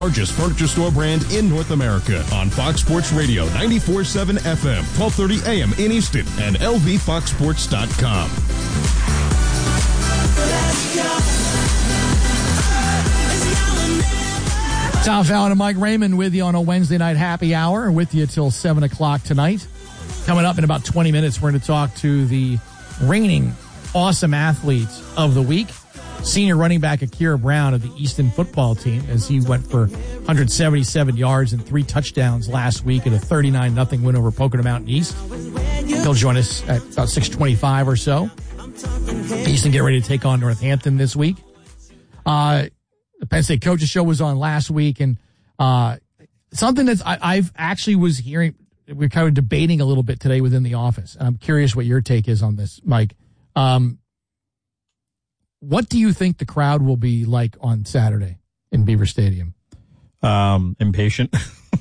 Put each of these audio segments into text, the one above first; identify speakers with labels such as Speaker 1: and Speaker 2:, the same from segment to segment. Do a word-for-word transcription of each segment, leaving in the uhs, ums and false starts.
Speaker 1: Largest furniture store brand in North America on Fox Sports Radio, ninety-four point seven F M, twelve thirty A M in Easton, and L V fox sports dot com.
Speaker 2: Tom Fallon and Mike Raymond with you on a Wednesday night happy hour, with you till seven o'clock tonight. Coming up in about twenty minutes, we're going to talk to the reigning awesome athletes of the week. Senior running back Akira Brown of the Easton football team, as he went for one hundred seventy-seven yards and three touchdowns last week in a thirty-nine nothing win over Pocono Mountain East. He'll join us at about six twenty-five or so. Easton get ready to take on Northampton this week. Uh, the Penn State Coaches Show was on last week, and uh, something that's I, I've actually was hearing, we're kind of debating a little bit today within the office. And I'm curious what your take is on this, Mike. Um, What do you think the crowd will be like on Saturday in Beaver Stadium?
Speaker 3: Um, impatient.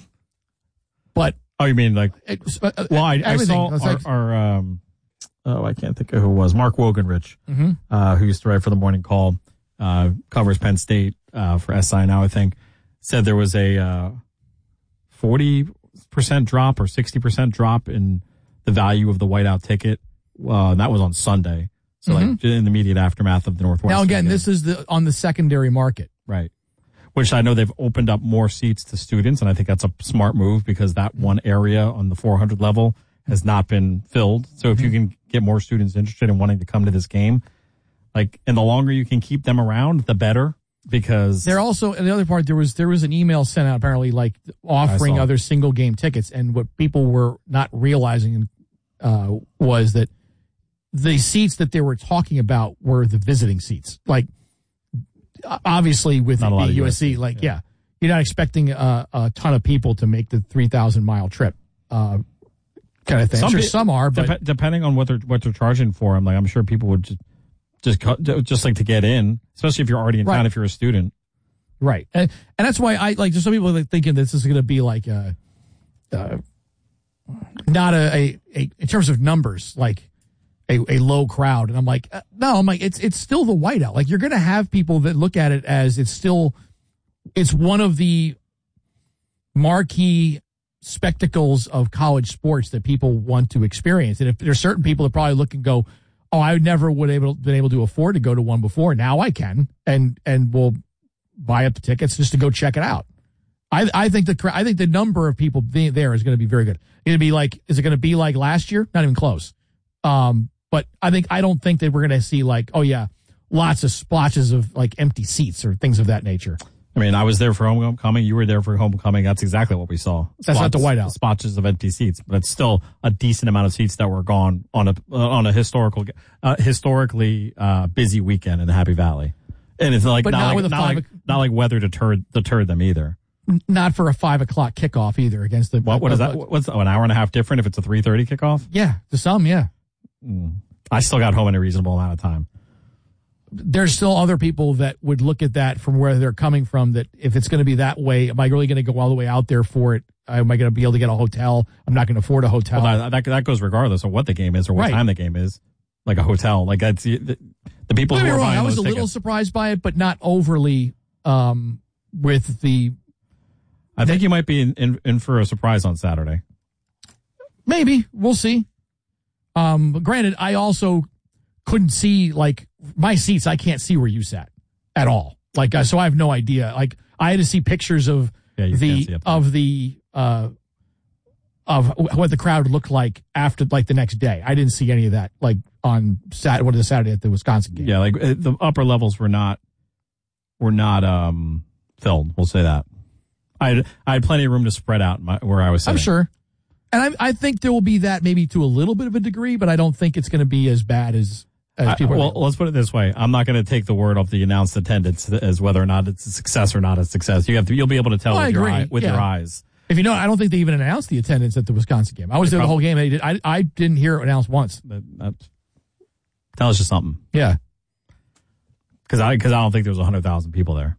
Speaker 2: But
Speaker 3: oh, you mean like?
Speaker 2: It, uh,
Speaker 3: well, I, I saw
Speaker 2: our,
Speaker 3: our, our um, oh, I can't think of who it was. Mark Wogenrich,
Speaker 2: mm-hmm.
Speaker 3: uh, who used to write for the Morning Call, uh, covers Penn State uh, for S I now, I think, said there was a uh, forty percent drop or sixty percent drop in the value of the whiteout ticket. Uh, that was on Sunday. So, mm-hmm. like, in the immediate aftermath of the Northwestern
Speaker 2: Now, again,
Speaker 3: game.
Speaker 2: this is the on the secondary market.
Speaker 3: Right. Which I know they've opened up more seats to students, and I think that's a smart move because that one area on the four hundred level has not been filled. So, if mm-hmm. you can get more students interested in wanting to come to this game, like, and the longer you can keep them around, the better, because...
Speaker 2: They're also, and the other part, there was there was an email sent out, apparently, like, offering other single-game tickets, and what people were not realizing uh, was that the seats that they were talking about were the visiting seats. Like, obviously, with it being U S C, like, yeah. yeah, you're not expecting a, a ton of people to make the three thousand mile trip uh, kind of thing. Some, sure, some are, but...
Speaker 3: Dep- depending on what they're, what they're charging for them, like, I'm sure people would just, just, just like to get in, especially if you're already in
Speaker 2: right.
Speaker 3: town, if you're a student.
Speaker 2: Right. And, and that's why I, like, there's some people that are thinking this is going to be like a, uh, not a, a, a, in terms of numbers, like, A, a low crowd. And I'm like, uh, no, I'm like, it's it's still the whiteout. Like, you're going to have people that look at it as it's still, it's one of the marquee spectacles of college sports that people want to experience. And if there's certain people that probably look and go, oh, I never would have able, been able to afford to go to one before. Now I can, and and will buy up the tickets just to go check it out. I I think the I think the number of people being there is going to be very good. It's going to be like, is it going to be like last year? Not even close. Um, But I think I don't think that we're going to see like, oh yeah, lots of splotches of like empty seats or things of that nature.
Speaker 3: I mean, I was there for homecoming. You were there for homecoming. That's exactly what we saw.
Speaker 2: That's Spots, not the whiteout.
Speaker 3: Splotches of empty seats, but it's still a decent amount of seats that were gone on a uh, on a historical, uh, historically uh, busy weekend in the Happy Valley. And it's like
Speaker 2: but
Speaker 3: not,
Speaker 2: not,
Speaker 3: like,
Speaker 2: with a
Speaker 3: not,
Speaker 2: five
Speaker 3: like, not like weather deterred deterred them either.
Speaker 2: Not for a five o'clock kickoff either against the.
Speaker 3: What, what
Speaker 2: uh,
Speaker 3: is that? What's oh, an hour and a half different if it's a three thirty kickoff?
Speaker 2: Yeah, to some, yeah.
Speaker 3: Mm. I still got home in a reasonable amount of time.
Speaker 2: There's still other people that would look at that from where they're coming from, that if it's going to be that way, am I really going to go all the way out there for it? Am I going to be able to get a hotel? I'm not going to afford a hotel.
Speaker 3: Well, that, that that goes regardless of what the game is or what
Speaker 2: right.
Speaker 3: time the game is. Like a hotel. Like that's the, the people
Speaker 2: Don't
Speaker 3: who
Speaker 2: get
Speaker 3: are
Speaker 2: me wrong,
Speaker 3: buying
Speaker 2: I was
Speaker 3: those
Speaker 2: a little
Speaker 3: tickets.
Speaker 2: surprised by it, but not overly um, with the...
Speaker 3: I think you might be in, in, in for a surprise on Saturday.
Speaker 2: Maybe. We'll see. Um, but granted, I also couldn't see, like, my seats, I can't see where you sat at all. Like, uh, so I have no idea. Like, I had to see pictures of
Speaker 3: yeah,
Speaker 2: the, of the, uh, of what the crowd looked like after, like, the next day. I didn't see any of that, like, on Saturday, what is the Saturday at the Wisconsin game.
Speaker 3: Yeah, like, the upper levels were not, were not, um, filled. We'll say that. I had, I had plenty of room to spread out my, where I was sitting.
Speaker 2: I'm sure. And I, I think there will be that maybe to a little bit of a degree, but I don't think it's going to be as bad as, as people
Speaker 3: I, well,
Speaker 2: are.
Speaker 3: Let's put it this way. I'm not going to take the word off the announced attendance as whether or not it's a success or not a success. You have to, you'll be able to tell
Speaker 2: well,
Speaker 3: with,
Speaker 2: I
Speaker 3: your,
Speaker 2: agree.
Speaker 3: eye, with
Speaker 2: yeah.
Speaker 3: your eyes.
Speaker 2: If you know, I don't think they even announced the attendance at the Wisconsin game. I was they there probably, the whole game. Did, I, I didn't hear it announced once.
Speaker 3: That, that tells you something.
Speaker 2: Yeah.
Speaker 3: Because I, cause I don't think there was one hundred thousand people there.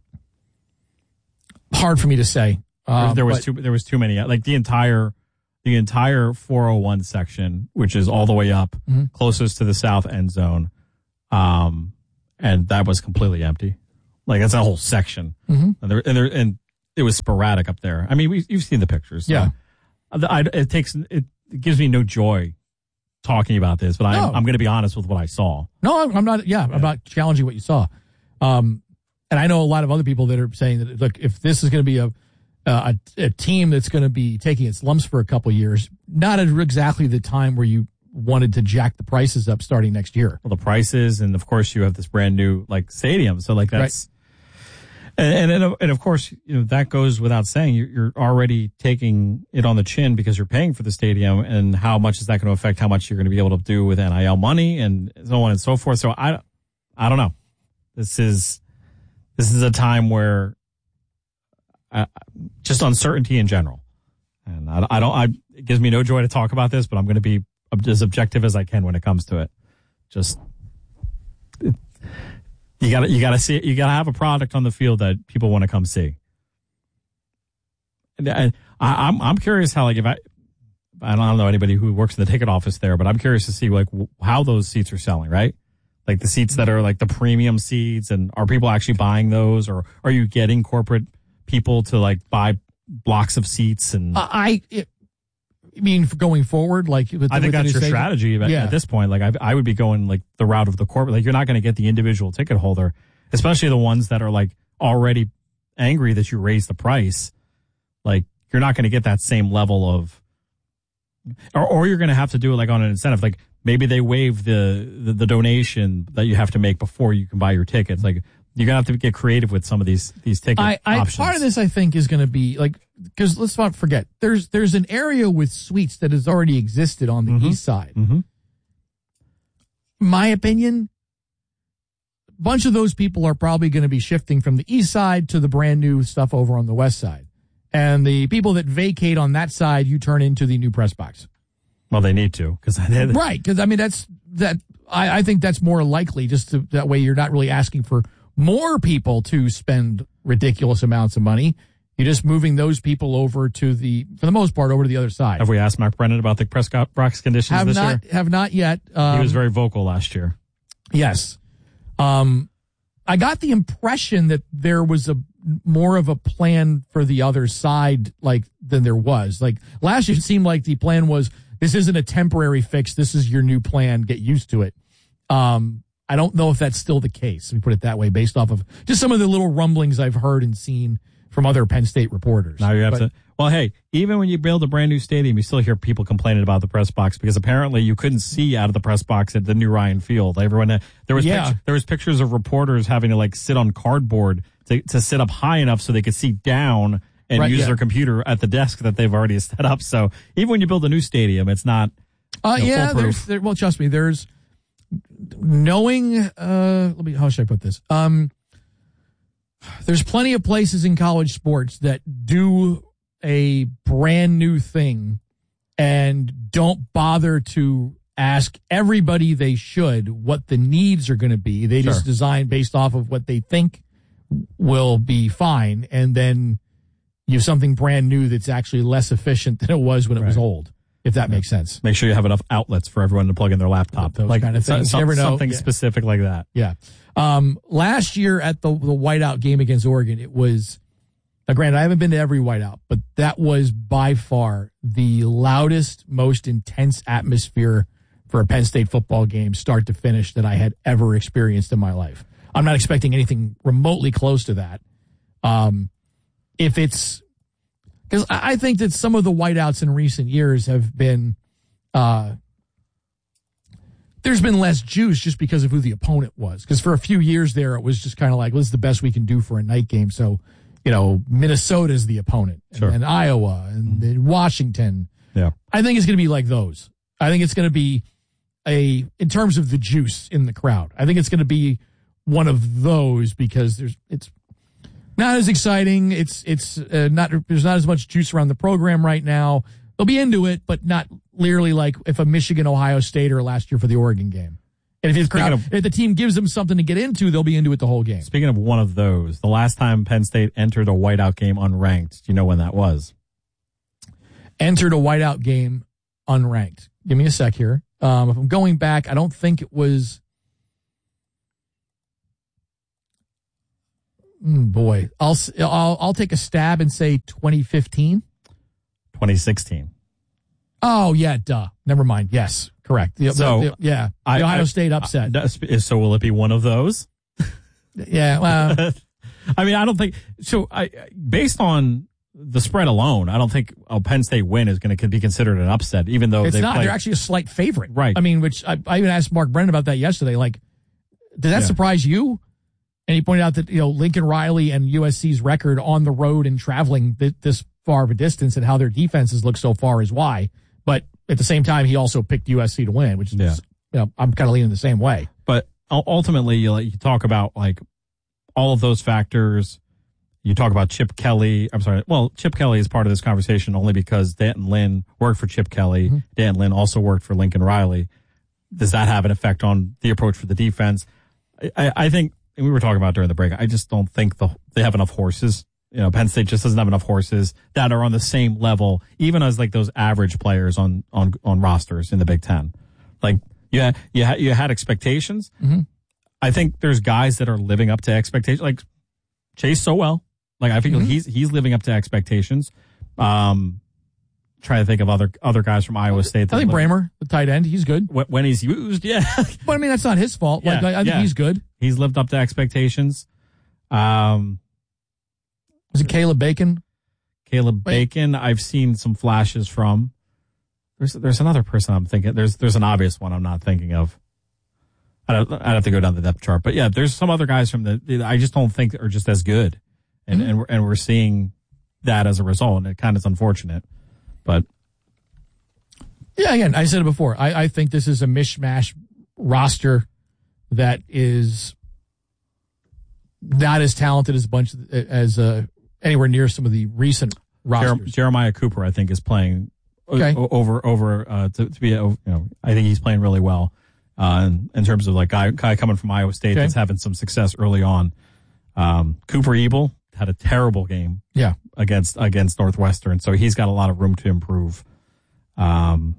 Speaker 2: Hard for me to say. Um,
Speaker 3: there, there was
Speaker 2: but,
Speaker 3: too, there was too many. Like the entire, the entire four oh one section, which is all the way up,
Speaker 2: mm-hmm.
Speaker 3: closest to the south end zone, um, and that was completely empty. Like that's a whole section,
Speaker 2: mm-hmm.
Speaker 3: and there, and there, and it was sporadic up there. I mean, we, you've seen the pictures. So
Speaker 2: Yeah.
Speaker 3: I, it takes it, it gives me no joy talking about this, but
Speaker 2: No.
Speaker 3: I'm, I'm going to be honest with what I saw.
Speaker 2: No, I'm not. Yeah, I'm not challenging what you saw. Um, and I know a lot of other people that are saying that, look, if this is going to be a, a a team that's going to be taking its lumps for a couple of years, not at exactly the time where you wanted to jack the prices up starting next year.
Speaker 3: Well, the prices, and of course, you have this brand new like stadium, so like that's. Right. And, and and of course, you know, that goes without saying. You're, you're already taking it on the chin because you're paying for the stadium, and how much is that going to affect how much you're going to be able to do with N I L money and so on and so forth. So I, I don't know. This is this is a time where I, just uncertainty in general, and I, I don't. I it gives me no joy to talk about this, but I'm going to be as objective as I can when it comes to it. Just. It, You gotta, you gotta see it. You gotta have a product on the field that people want to come see. And I, I'm, I'm curious how, like, if I, I don't know anybody who works in the ticket office there, but I'm curious to see like how those seats are selling, right? Like the seats that are like the premium seats, and are people actually buying those, or are you getting corporate people to like buy blocks of seats? And
Speaker 2: uh, I, it, I mean, for going forward, like with,
Speaker 3: I think
Speaker 2: with
Speaker 3: that's your
Speaker 2: stadium,
Speaker 3: strategy at,
Speaker 2: yeah.
Speaker 3: at this point. Like I, I would be going like the route of the corporate. Like you're not going to get the individual ticket holder, especially the ones that are like already angry that you raised the price. Like you're not going to get that same level of, or, or you're going to have to do it like on an incentive. Like maybe they waive the, the, the donation that you have to make before you can buy your tickets. Like you're going to have to get creative with some of these, these ticket
Speaker 2: I, I,
Speaker 3: options.
Speaker 2: Part of this, I think, is going to be like, because let's not forget, there's there's an area with suites that has already existed on the
Speaker 3: mm-hmm.
Speaker 2: east side.
Speaker 3: Mm-hmm.
Speaker 2: My opinion, a bunch of those people are probably going to be shifting from the east side to the brand new stuff over on the west side. And the people that vacate on that side, you turn into the new press box.
Speaker 3: Well, they need to, because
Speaker 2: right. Because I mean, that's that. I, I think that's more likely. Just to, that way, you're not really asking for more people to spend ridiculous amounts of money. You're just moving those people over to the, for the most part, over to the other side.
Speaker 3: Have we asked Mark Brennan about the press box conditions
Speaker 2: have
Speaker 3: this
Speaker 2: not,
Speaker 3: year?
Speaker 2: Have not yet. Um,
Speaker 3: he was very vocal last year.
Speaker 2: Yes. Um, I got the impression that there was a more of a plan for the other side, like, than there was. Like last year, it seemed like the plan was, this isn't a temporary fix. This is your new plan. Get used to it. Um, I don't know if that's still the case. Let me put it that way, based off of just some of the little rumblings I've heard and seen from other Penn State reporters.
Speaker 3: Now you have
Speaker 2: but,
Speaker 3: to. Well, hey, even when you build a brand new stadium, you still hear people complaining about the press box because apparently you couldn't see out of the press box at the new Ryan Field. Everyone, there was
Speaker 2: yeah.
Speaker 3: picture, there was pictures of reporters having to like sit on cardboard to, to sit up high enough so they could see down and
Speaker 2: right,
Speaker 3: use
Speaker 2: yeah.
Speaker 3: their computer at the desk that they've already set up. So even when you build a new stadium, it's not.
Speaker 2: Uh,
Speaker 3: you know,
Speaker 2: yeah,
Speaker 3: foolproof.
Speaker 2: there's. There, well, trust me, there's knowing. Uh, let me. How should I put this? Um. There's plenty of places in college sports that do a brand new thing and don't bother to ask everybody they should what the needs are going to be. They
Speaker 3: Sure.
Speaker 2: just design based off of what they think will be fine. And then you have something brand new that's actually less efficient than it was when it
Speaker 3: Right.
Speaker 2: was old, if that
Speaker 3: Yeah.
Speaker 2: makes sense.
Speaker 3: Make sure you have enough outlets for everyone to plug in their laptop.
Speaker 2: Those
Speaker 3: like
Speaker 2: kind of things.
Speaker 3: so-
Speaker 2: You never know.
Speaker 3: Something
Speaker 2: Yeah.
Speaker 3: specific like that.
Speaker 2: Yeah. Um, last year at the, the whiteout game against Oregon, it was, now granted, I haven't been to every whiteout, but that was by far the loudest, most intense atmosphere for a Penn State football game, start to finish, that I had ever experienced in my life. I'm not expecting anything remotely close to that. Um, if it's, because I I think that some of the whiteouts in recent years have been, uh, there's been less juice just because of who the opponent was. Because for a few years there, it was just kind of like, well, this is the best we can do for a night game. So, you know, Minnesota's the opponent,
Speaker 3: Sure.
Speaker 2: and, and Iowa, and then Washington.
Speaker 3: Yeah.
Speaker 2: I think it's going to be like those. I think it's going to be a, in terms of the juice in the crowd, I think it's going to be one of those, because there's, it's not as exciting. It's, it's uh, not, there's not as much juice around the program right now. They'll be into it, but not clearly like if a Michigan, Ohio State, or last year for the Oregon game. And if, the crowd,
Speaker 3: of,
Speaker 2: if the team gives them something to get into, they'll be into it the whole game.
Speaker 3: Speaking of one of those, the last time Penn State entered a whiteout game unranked, do you know when that was?
Speaker 2: Entered a whiteout game unranked. Give me a sec here. Um, if I'm going back, I don't think it was. Mm, boy, I'll, I'll I'll take a stab and say twenty fifteen.
Speaker 3: twenty sixteen.
Speaker 2: Oh, yeah, duh. Never mind. Yes, correct. The,
Speaker 3: so,
Speaker 2: the, the, yeah, the
Speaker 3: I,
Speaker 2: Ohio
Speaker 3: I,
Speaker 2: State upset.
Speaker 3: I, so will it be one of those?
Speaker 2: Yeah, well.
Speaker 3: I mean, I don't think so. I based on the spread alone, I don't think a Penn State win is going to be considered an upset, even though
Speaker 2: it's
Speaker 3: they
Speaker 2: not.
Speaker 3: played.
Speaker 2: They're actually a slight favorite,
Speaker 3: right?
Speaker 2: I mean, which I, I even asked Mark Brennan about that yesterday. Like, did that yeah. surprise you? And he pointed out that you know Lincoln Riley and U S C's record on the road and traveling th- this far of a distance and how their defenses look so far is why. But at the same time, he also picked U S C to win, which is yeah. you know I'm kind of leaning the same way.
Speaker 3: But ultimately, you, like, you talk about like. all of those factors. You talk about Chip Kelly. I'm sorry. Well, Chip Kelly is part of this conversation only because Danton Lynn worked for Chip Kelly. Mm-hmm. Danton Lynn also worked for Lincoln Riley. Does that have an effect on the approach for the defense? I, I think, and we were talking about during the break, I just don't think the, they have enough horses. You know, Penn State just doesn't have enough horses that are on the same level, even as like those average players on, on, on rosters in the Big Ten. Like, yeah, you, ha- you had expectations.
Speaker 2: Mm-hmm.
Speaker 3: I think there's guys that are living up to expectations, like Chase Sowell. Like I feel mm-hmm. he's he's living up to expectations. Um, trying to think of other other guys from Iowa State. That
Speaker 2: I think Bramer, the tight end, he's good
Speaker 3: when, when he's used. Yeah,
Speaker 2: but I mean that's not his fault.
Speaker 3: Yeah,
Speaker 2: like I, I think
Speaker 3: yeah.
Speaker 2: he's good.
Speaker 3: He's lived up to expectations. Um,
Speaker 2: is it Caleb Bacon?
Speaker 3: Caleb Wait. Bacon. I've seen some flashes from. There's there's another person I'm thinking. There's there's an obvious one I'm not thinking of. I'd have to go down the depth chart, but yeah, there's some other guys from the, I just don't think are just as good. And, mm-hmm. and we're, and we're seeing that as a result, and it kind of is unfortunate, but.
Speaker 2: Yeah, again, I said it before. I, I think this is a mishmash roster that is not as talented as a bunch as uh, anywhere near some of the recent rosters.
Speaker 3: Jer- Jeremiah Cooper, I think, is playing
Speaker 2: okay.
Speaker 3: o- over, over, uh, to, to be, you know, I think he's playing really well. Uh, in, in terms of like guy, guy coming from Iowa State okay. that's having some success early on. Um, Cooper Ebel had a terrible game
Speaker 2: yeah.
Speaker 3: against against Northwestern, so he's got a lot of room to improve. Um,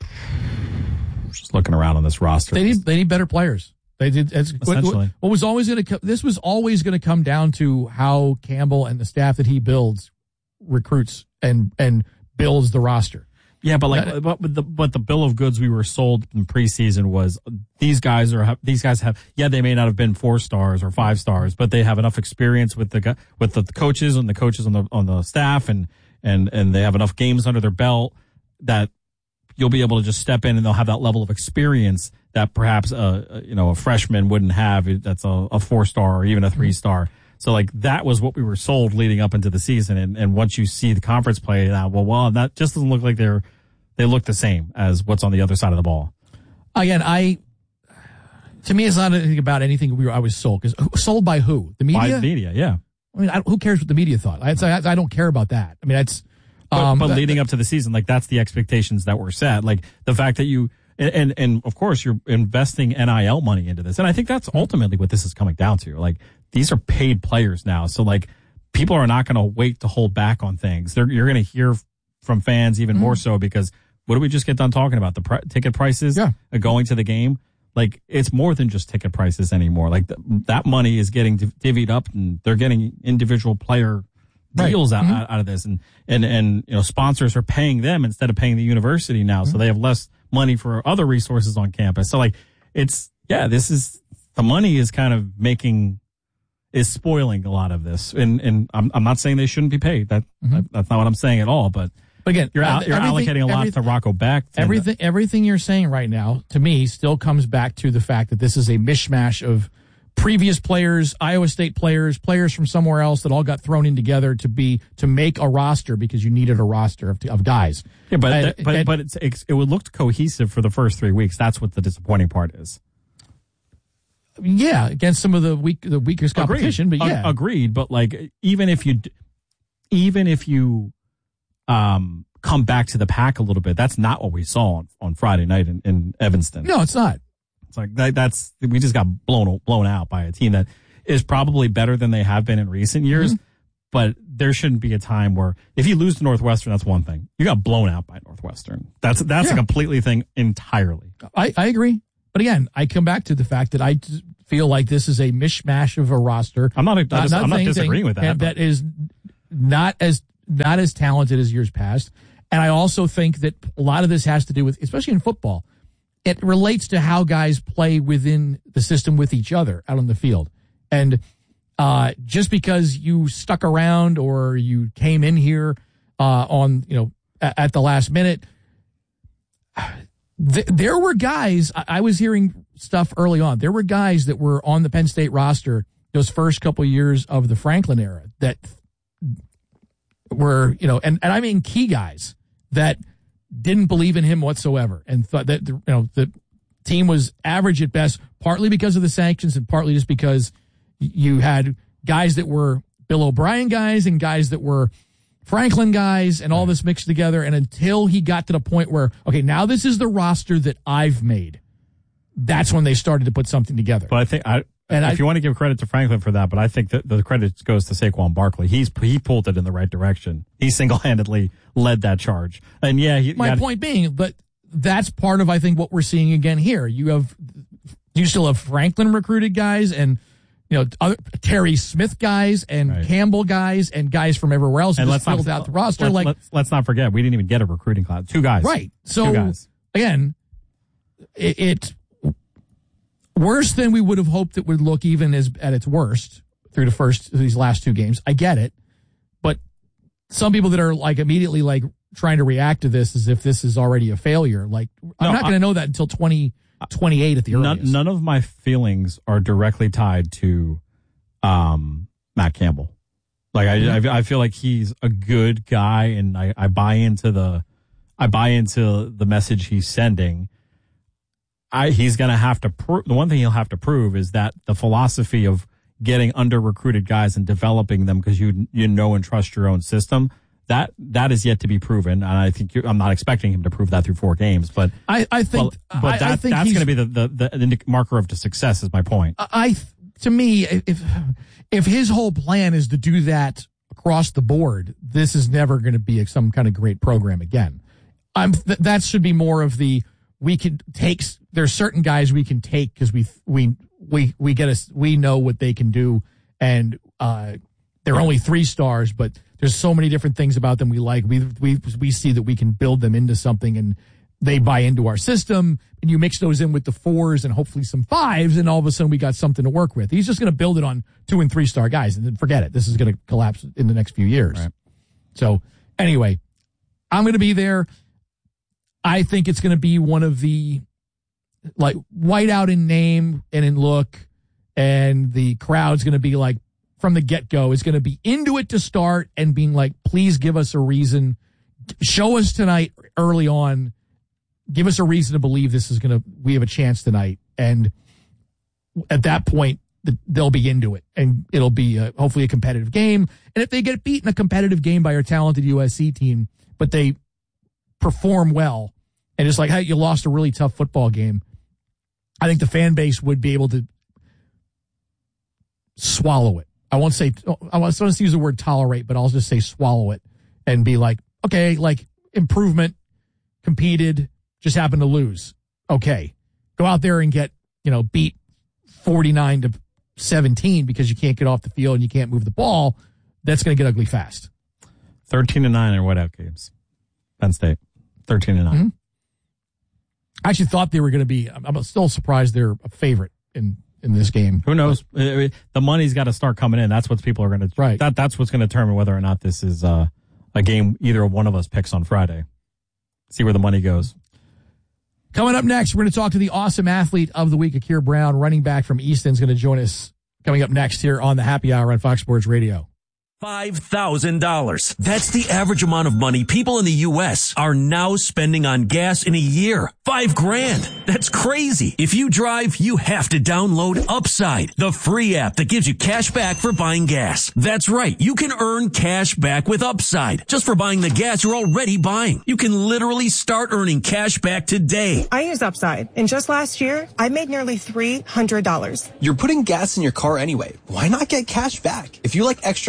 Speaker 3: just looking around on this roster.
Speaker 2: They need they need better players. They did it's,
Speaker 3: essentially.
Speaker 2: What, what was always going to this was always going to come down to how Campbell and the staff that he builds recruits and and builds the roster.
Speaker 3: Yeah, but like, but the but the bill of goods we were sold in preseason was these guys are these guys have yeah they may not have been four stars or five stars, but they have enough experience with the with the coaches and the coaches on the on the staff and and and they have enough games under their belt that you'll be able to just step in and they'll have that level of experience that perhaps a you know a freshman wouldn't have. That's a, a four star or even a three star. So like that was what we were sold leading up into the season, and and once you see the conference play now, well, well, that just doesn't look like they're. They look the same as what's on the other side of the ball.
Speaker 2: Again, I, to me, it's not anything about anything we were, I was sold. Because sold by who? The media?
Speaker 3: By the media, yeah.
Speaker 2: I mean, I, who cares what the media thought? I, I, I don't care about that. I mean, that's. Um,
Speaker 3: but but
Speaker 2: that,
Speaker 3: leading up to the season, like that's the expectations that were set. Like the fact that you, and, and, and of course, you're investing N I L money into this. And I think that's ultimately what this is coming down to. Like these are paid players now. So like people are not going to wait to hold back on things. They're, you're going to hear from fans even mm-hmm. more so because. What did we just get done talking about? The pr- ticket prices
Speaker 2: yeah.
Speaker 3: going to the game? Like, it's more than just ticket prices anymore. Like, the, that money is getting div- divvied up, and they're getting individual player deals right. out, mm-hmm. out of this. And, and, and, you know, sponsors are paying them instead of paying the university now. Mm-hmm. So they have less money for other resources on campus. So, like, it's, yeah, this is, the money is kind of making, is spoiling a lot of this. And, and I'm, I'm not saying they shouldn't be paid. That, mm-hmm. that's not what I'm saying at all, but.
Speaker 2: But again,
Speaker 3: you're, out, you're allocating a lot to Rocco Beck.
Speaker 2: Everything, everything you're saying right now, to me, still comes back to the fact that this is a mishmash of previous players, Iowa State players, players from somewhere else that all got thrown in together to be to make a roster because you needed a roster of, of guys.
Speaker 3: Yeah, but
Speaker 2: and,
Speaker 3: that, but
Speaker 2: and,
Speaker 3: but it's, it's, it would look cohesive for the first three weeks. That's what the disappointing part is.
Speaker 2: Yeah, against some of the weak the weakest competition,
Speaker 3: agreed.
Speaker 2: but yeah,
Speaker 3: A- agreed. But like even if you, even if you. Um, come back to the pack a little bit. That's not what we saw on, on Friday night in, in Evanston.
Speaker 2: No, it's not.
Speaker 3: It's like that, that's we just got blown blown out by a team that is probably better than they have been in recent years. Mm-hmm. But there shouldn't be a time where if you lose to Northwestern, that's one thing. You got blown out by Northwestern. That's that's yeah. a completely thing entirely.
Speaker 2: I, I agree. But again, I come back to the fact that I feel like this is a mishmash of a roster.
Speaker 3: I'm not, not, I'm not disagreeing with that.
Speaker 2: That is not as not as talented as years past. And I also think that a lot of this has to do with, especially in football, it relates to how guys play within the system with each other out on the field. And uh, just because you stuck around or you came in here uh, on, you know, at, at the last minute, th- there were guys, I-, I was hearing stuff early on. There were guys that were on the Penn State roster those first couple years of the Franklin era that were, you know, and, and I mean key guys that didn't believe in him whatsoever and thought that, you know, the team was average at best, partly because of the sanctions and partly just because you had guys that were Bill O'Brien guys and guys that were Franklin guys and all this mixed together. And until he got to the point where, okay, now this is the roster that I've made, that's when they started to put something together.
Speaker 3: But I think I, and if I, you want to give credit to Franklin for that, but I think that the credit goes to Saquon Barkley. He's he pulled it in the right direction. He single-handedly led that charge. And yeah, he,
Speaker 2: my
Speaker 3: got,
Speaker 2: point being, but that's part of I think what we're seeing again here. You have you still have Franklin recruited guys and you know other, Terry Smith guys and right. Campbell guys and guys from everywhere else. And let's filled not, out the roster.
Speaker 3: Let's,
Speaker 2: like
Speaker 3: let's, let's not forget we didn't even get a recruiting class. Two guys,
Speaker 2: right? So
Speaker 3: Two guys.
Speaker 2: again, it. it worse than we would have hoped it would look even as at its worst through the first these last two games. I get it. But some people that are like immediately like trying to react to this as if this is already a failure. Like I'm no, not going to know that until twenty twenty-eight at the earliest.
Speaker 3: None, none of my feelings are directly tied to um, Matt Campbell. Like I, mm-hmm. I I feel like he's a good guy and I, I buy into the I buy into the message he's sending. I, he's going to have to prove, the one thing he'll have to prove is that the philosophy of getting under recruited guys and developing them because you, you know and trust your own system, that, that is yet to be proven. And I think I'm not expecting him to prove that through four games, but
Speaker 2: I, I think,
Speaker 3: well, but that,
Speaker 2: I think
Speaker 3: that's going to be the, the, the, the marker of the success is my point.
Speaker 2: I, to me, if, if his whole plan is to do that across the board, this is never going to be some kind of great program again. I'm, th- that should be more of the, we can take, there's certain guys we can take because we, we, we, we get us, we know what they can do. And, uh, they're only three stars, but there's so many different things about them we like. We, we, we see that we can build them into something and they buy into our system. And you mix those in with the fours and hopefully some fives. And all of a sudden we got something to work with. He's just going to build it on two and three star guys and then forget it. This is going to collapse in the next few years. Right. So anyway, I'm going to be there. I think it's going to be one of the, like, white out in name and in look, and the crowd's going to be like, from the get-go, is going to be into it to start and being like, please give us a reason. Show us tonight early on. Give us a reason to believe this is going to, we have a chance tonight. And at that point, they'll be into it, and it'll be a, hopefully a competitive game. And if they get beaten a competitive game by our talented U S C team, but they perform well, and it's like, hey, you lost a really tough football game, I think the fan base would be able to swallow it. I won't say, I want to use the word tolerate, but I'll just say swallow it and be like, okay, like improvement, competed, just happened to lose. Okay. Go out there and get, you know, beat forty-nine to seventeen because you can't get off the field and you can't move the ball. That's going to get ugly fast.
Speaker 3: thirteen and nine are whiteout games. Penn State. thirteen and nine.
Speaker 2: Mm-hmm. I actually thought they were going to be, I'm still surprised they're a favorite in, in this game.
Speaker 3: Who knows? The money's got to start coming in. That's what people are going to,
Speaker 2: right.
Speaker 3: That, that's what's going to determine whether or not this is uh, a game either one of us picks on Friday. See where the money goes.
Speaker 2: Coming up next, we're going to talk to the awesome athlete of the week, Akir Brown, running back from Easton, is going to join us coming up next here on the Happy Hour on Fox Sports Radio.
Speaker 4: five thousand dollars. That's the average amount of money people in the U S are now spending on gas in a year. Five grand. That's crazy. If you drive, you have to download Upside, the free app that gives you cash back for buying gas. That's right. You can earn cash back with Upside just for buying the gas you're already buying. You can literally start earning cash back today.
Speaker 5: I use Upside, and just last year, I made nearly three hundred dollars.
Speaker 6: You're putting gas in your car anyway. Why not get cash back? If you like extra cash,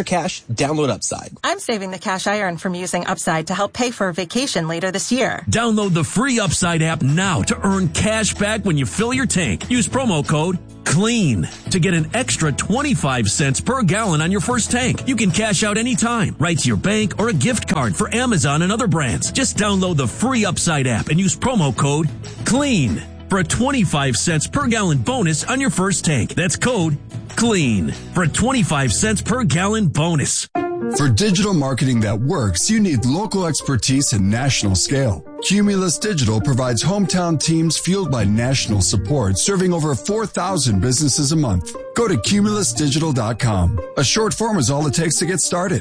Speaker 6: Download Upside.
Speaker 5: I'm saving the cash I earn from using Upside to help pay for a vacation later this year.
Speaker 4: Download the free Upside app now to earn cash back when you fill your tank. Use promo code CLEAN to get an extra twenty-five cents per gallon on your first tank. You can cash out anytime, right to your bank or a gift card for Amazon and other brands. Just download the free Upside app and use promo code CLEAN for a twenty-five cents per gallon bonus on your first tank. That's code CLEAN for a twenty-five cents per gallon bonus.
Speaker 7: For digital marketing that works, you need local expertise and national scale. Cumulus Digital provides hometown teams fueled by national support, serving over four thousand businesses a month. Go to cumulus digital dot com. A short form is all it takes to get started.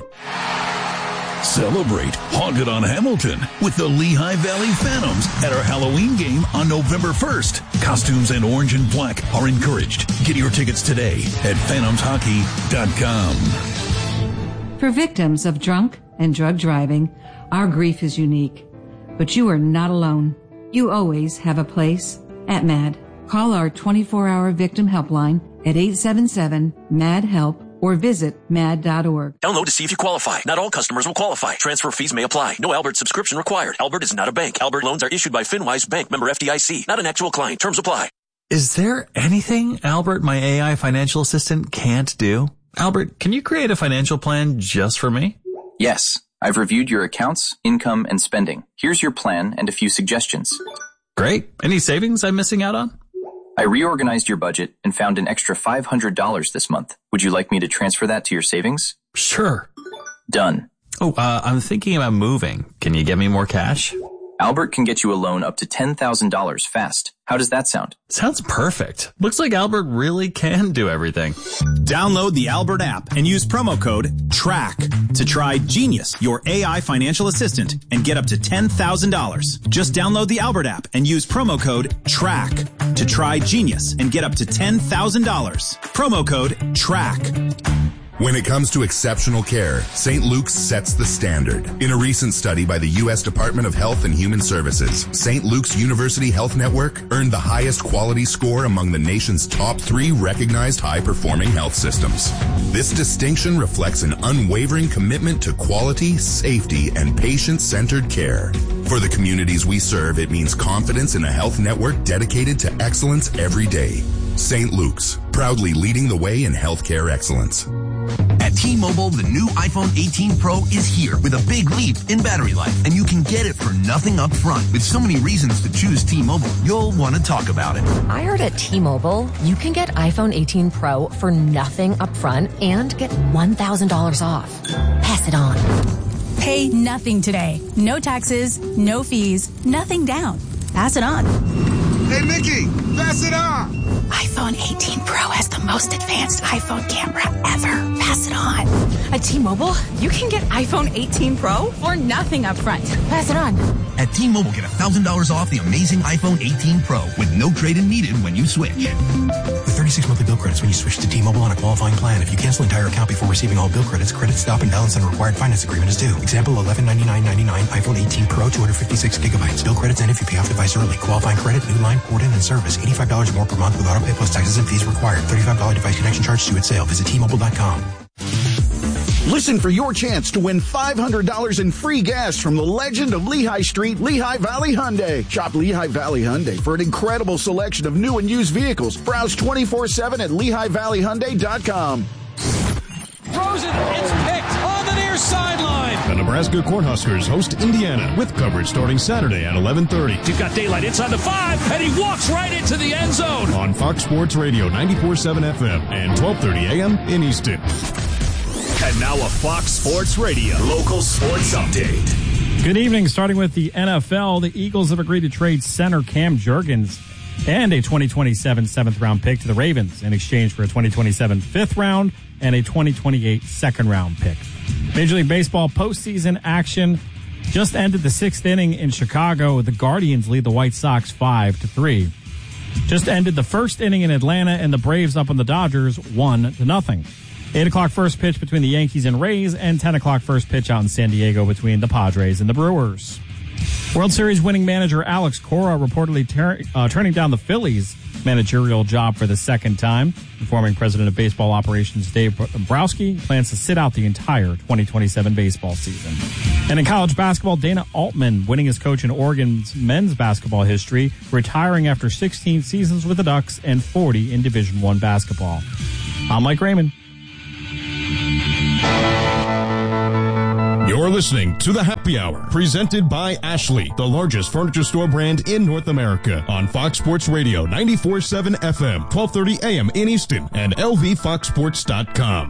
Speaker 8: Celebrate Haunted on Hamilton with the Lehigh Valley Phantoms at our Halloween game on November first. Costumes in orange and black are encouraged. Get your tickets today at phantoms hockey dot com.
Speaker 9: For victims of drunk and drug driving, our grief is unique. But you are not alone. You always have a place at M A D. Call our twenty-four hour victim helpline at eight seven seven M A D help or visit mad dot org.
Speaker 4: Download to see if you qualify. Not all customers will qualify. Transfer fees may apply. No Albert subscription required. Albert is not a bank. Albert loans are issued by FinWise Bank, member F D I C. Not an actual client. Terms apply.
Speaker 10: Is there anything Albert, my A I financial assistant, can't do? Albert, can you create a financial plan just for me?
Speaker 11: Yes. I've reviewed your accounts, income, and spending. Here's your plan and a few suggestions.
Speaker 10: Great. Any savings I'm missing out on?
Speaker 11: I reorganized your budget and found an extra five hundred dollars this month. Would you like me to transfer that to your savings?
Speaker 10: Sure.
Speaker 11: Done.
Speaker 10: Oh, uh, I'm thinking about moving. Can you get me more cash?
Speaker 11: Albert can get you a loan up to ten thousand dollars fast. How does that sound?
Speaker 10: Sounds perfect. Looks like Albert really can do everything.
Speaker 12: Download the Albert app and use promo code TRACK to try Genius, your A I financial assistant, and get up to ten thousand dollars. Just download the Albert app and use promo code TRACK to try Genius and get up to ten thousand dollars. Promo code TRACK.
Speaker 13: When it comes to exceptional care, Saint Luke's sets the standard. In a recent study by the U S Department of Health and Human Services, Saint Luke's University Health Network earned the highest quality score among the nation's top three recognized high-performing health systems. This distinction reflects an unwavering commitment to quality, safety, and patient-centered care. For the communities we serve, it means confidence in a health network dedicated to excellence every day. Saint Luke's, proudly leading the way in healthcare excellence.
Speaker 14: At T-Mobile, the new iPhone eighteen Pro is here with a big leap in battery life, and you can get it for nothing up front. With so many reasons to choose T-Mobile, you'll want to talk about it.
Speaker 15: I heard at T-Mobile, you can get iPhone eighteen Pro for nothing up front and get one thousand dollars off. Pass it on.
Speaker 16: Pay nothing today. No taxes, no fees, nothing down. Pass it on.
Speaker 17: Hey, Mickey, pass it on.
Speaker 16: iPhone eighteen Pro has the most advanced iPhone camera ever. Pass it on.
Speaker 15: At T-Mobile, you can get iPhone eighteen Pro for nothing up front. Pass it on.
Speaker 14: At T-Mobile, get one thousand dollars off the amazing iPhone eighteen Pro with no trade-in needed when you switch.
Speaker 18: thirty-six monthly bill credits when you switch to T-Mobile on a qualifying plan. If you cancel entire account before receiving all bill credits, credit stop and balance on a required finance agreement is due. Example, eleven ninety-nine ninety-nine iPhone eighteen Pro, two hundred fifty-six gigabytes. Bill credits end if you pay off device early. Qualifying credit, new line, port in, and service. eighty-five dollars more per month with auto pay plus taxes and fees required. thirty-five dollars device connection charge due at sale. Visit T Mobile dot com.
Speaker 19: Listen for your chance to win five hundred dollars in free gas from the legend of Lehigh Street, Lehigh Valley Hyundai. Shop Lehigh Valley Hyundai for an incredible selection of new and used vehicles. Browse twenty-four seven at lehigh valley hyundai dot com.
Speaker 20: Throws it, it's picked on the near sideline.
Speaker 1: The Nebraska Cornhuskers host Indiana with coverage starting Saturday at eleven thirty.
Speaker 20: You've got daylight inside the five, and he walks right into the end zone.
Speaker 1: On Fox Sports Radio ninety-four point seven F M and twelve thirty A M in Easton.
Speaker 8: And now a Fox Sports Radio local sports update.
Speaker 3: Good evening. Starting with the N F L, the Eagles have agreed to trade center Cam Jurgens and a twenty twenty-seven seventh round pick to the Ravens in exchange for a twenty twenty-seven fifth round and a twenty twenty-eight second round pick. Major League Baseball postseason action just ended the sixth inning in Chicago. The Guardians lead the White Sox five to three. Just ended the first inning in Atlanta, and the Braves up on the Dodgers one to nothing. eight o'clock first pitch between the Yankees and Rays, and ten o'clock first pitch out in San Diego between the Padres and the Brewers. World Series winning manager Alex Cora reportedly ter- uh, turning down the Phillies managerial job for the second time. The former president of baseball operations Dave Browski plans to sit out the entire twenty twenty-seven baseball season. And in college basketball, Dana Altman winning as coach in Oregon's men's basketball history, retiring after sixteen seasons with the Ducks and forty in Division One basketball. I'm Mike Raymond.
Speaker 1: You're listening to The Happy Hour, presented by Ashley, the largest furniture store brand in North America, on Fox Sports Radio, ninety-four point seven F M, twelve thirty A M in Easton, and L V fox sports dot com.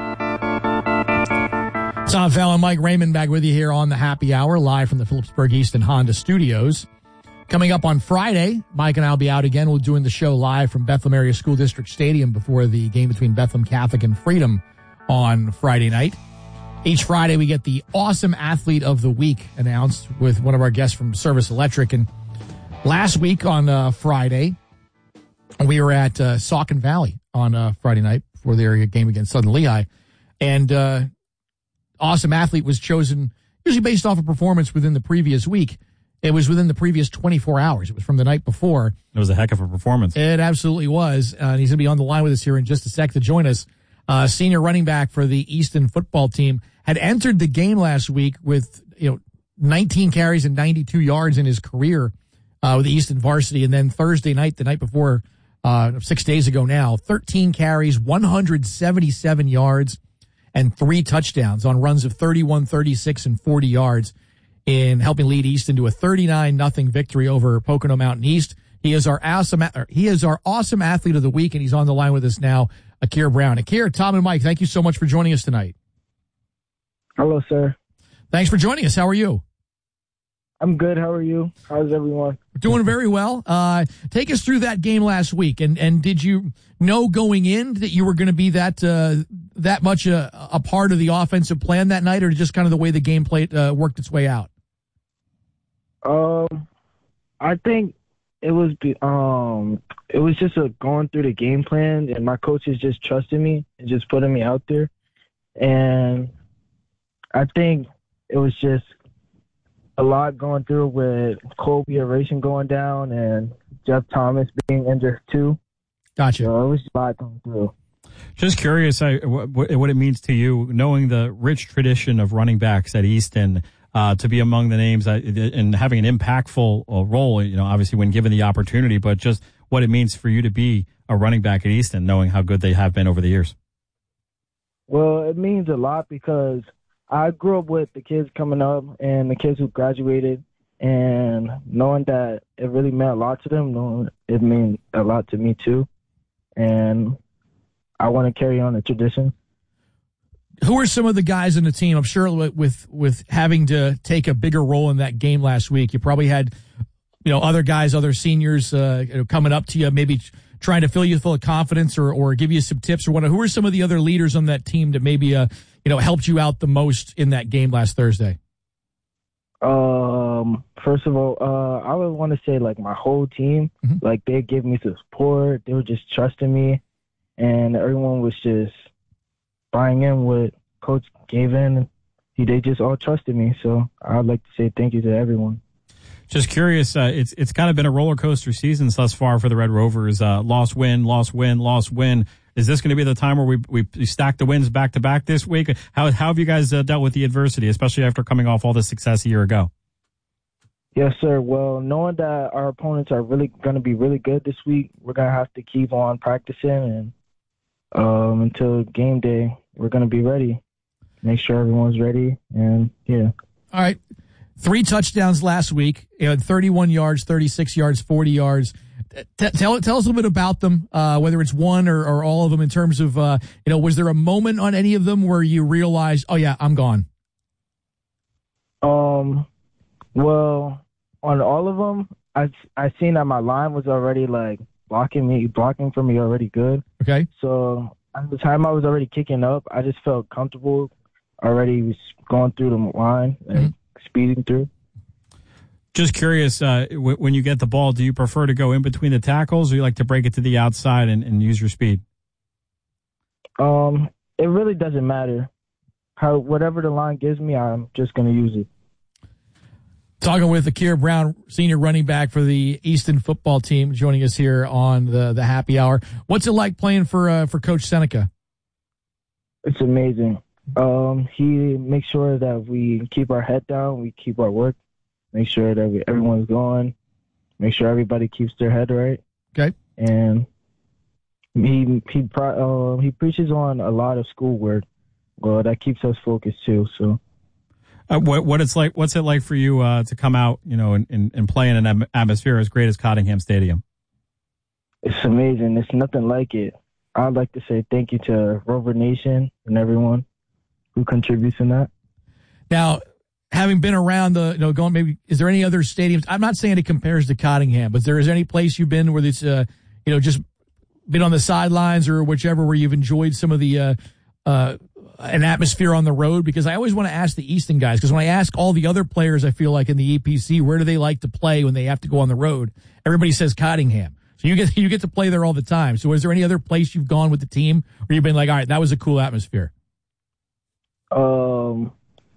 Speaker 2: Tom Fallon, Mike Raymond back with you here on The Happy Hour, live from the Phillipsburg Easton Honda Studios. Coming up on Friday, Mike and I will be out again. We're doing the show live from Bethlehem Area School District Stadium before the game between Bethlehem Catholic and Freedom on Friday night. Each Friday, we get the Awesome Athlete of the Week announced with one of our guests from Service Electric. And last week on uh, Friday, we were at uh, Saucon Valley on uh, Friday night for their game against Southern Lehigh. And uh, Awesome Athlete was chosen usually based off of performance within the previous week. It was within the previous twenty-four hours. It was from the night before.
Speaker 3: It was a heck of a performance.
Speaker 2: It absolutely was. Uh, and he's going to be on the line with us here in just a sec to join us. Uh, senior running back for the Easton football team, had entered the game last week with, you know, nineteen carries and ninety-two yards in his career uh, with the Easton varsity. And then Thursday night, the night before, uh, six days ago now, thirteen carries, one hundred seventy-seven yards, and three touchdowns on runs of thirty-one, thirty-six, and forty yards in helping lead Easton to a thirty-nine nothing victory over Pocono Mountain East. He is our awesome, he is our awesome athlete of the week, and he's on the line with us now, Akir Brown. Akir, Tom, and Mike, thank you so much for joining us tonight.
Speaker 6: Hello, sir.
Speaker 2: Thanks for joining us. How are you?
Speaker 6: I'm good. How are you? How's everyone?
Speaker 2: We're doing very well. Uh, take us through that game last week, and and did you know going in that you were going to be that uh, that much a, a part of the offensive plan that night, or just kind of the way the game played uh, worked its way out?
Speaker 6: Um, I think it was um it was just a going through the game plan, and my coaches just trusted me and just putting me out there, and I think it was just a lot going through with Colby Aeration going down and Jeff Thomas being injured too.
Speaker 2: Gotcha.
Speaker 6: So it was a lot going through.
Speaker 3: Just curious I, what, what it means to you, knowing the rich tradition of running backs at Easton, uh, to be among the names that, and having an impactful uh, role, you know, obviously when given the opportunity, but just what it means for you to be a running back at Easton, knowing how good they have been over the years.
Speaker 6: Well, it means a lot because I grew up with the kids coming up and the kids who graduated, and knowing that it really meant a lot to them, knowing it meant a lot to me too. And I want to carry on the tradition.
Speaker 2: Who are some of the guys in the team? I'm sure with with having to take a bigger role in that game last week, you probably had, you know, other guys, other seniors uh, you know, coming up to you, maybe trying to fill you full of confidence or, or give you some tips or whatnot. Who are some of the other leaders on that team that maybe uh, you know helped you out the most in that game last Thursday?
Speaker 6: Um, first of all, uh, I would want to say like my whole team, mm-hmm. like they gave me the support. They were just trusting me, and everyone was just buying in what Coach gave in. They just all trusted me. So I'd like to say thank you to everyone.
Speaker 3: Just curious, uh, it's it's kind of been a roller coaster season thus far for the Red Rovers. Uh, loss, win, loss, win, loss, win. Is this going to be the time where we we stack the wins back to back this week? How how have you guys uh, dealt with the adversity, especially after coming off all this success a year ago?
Speaker 6: Yes, sir. Well, knowing that our opponents are really going to be really good this week, we're going to have to keep on practicing, and um, until game day, we're going to be ready. Make sure everyone's ready, and yeah.
Speaker 2: All right. Three touchdowns last week. You had thirty-one yards, thirty-six yards, forty yards. T- tell tell us a little bit about them, uh, whether it's one or, or all of them in terms of, uh, you know, was there a moment on any of them where you realized, oh, yeah, I'm gone?
Speaker 6: Um, well, on all of them, I, I seen that my line was already, like, blocking me, blocking for me already good.
Speaker 2: Okay.
Speaker 6: So at the time I was already kicking up, I just felt comfortable already going through the line and mm-hmm. speeding through.
Speaker 3: Just curious, uh, w- when you get the ball, do you prefer to go in between the tackles, or you like to break it to the outside and, and use your speed?
Speaker 6: Um, it really doesn't matter. How whatever the line gives me, I'm just going to use it.
Speaker 2: Talking with Akira Brown, senior running back for the Easton football team, joining us here on the, the happy hour. What's it like playing for uh, for Coach Seneca?
Speaker 6: It's amazing. Um, he makes sure that we keep our head down, we keep our work, make sure that we, everyone's going, make sure everybody keeps their head right.
Speaker 2: Okay.
Speaker 6: And he he uh, he preaches on a lot of schoolwork. Well, that keeps us focused too. So.
Speaker 3: Uh, what what it's like? What's it like for you uh, to come out, you know, and, and, and play in an atmosphere as great as Cottingham Stadium?
Speaker 6: It's amazing. It's nothing like it. I'd like to say thank you to Rover Nation and everyone who contributes in that.
Speaker 2: Now, having been around the, you know, going maybe, is there any other stadiums? I'm not saying it compares to Cottingham, but there is any place you've been where it's, uh, you know, just been on the sidelines or whichever where you've enjoyed some of the, uh, uh, an atmosphere on the road? Because I always want to ask the Easton guys, because when I ask all the other players, I feel like in the E P C, where do they like to play when they have to go on the road? Everybody says Cottingham. So you get you get to play there all the time. So is there any other place you've gone with the team where you've been like, all right, that was a cool atmosphere?
Speaker 6: Um,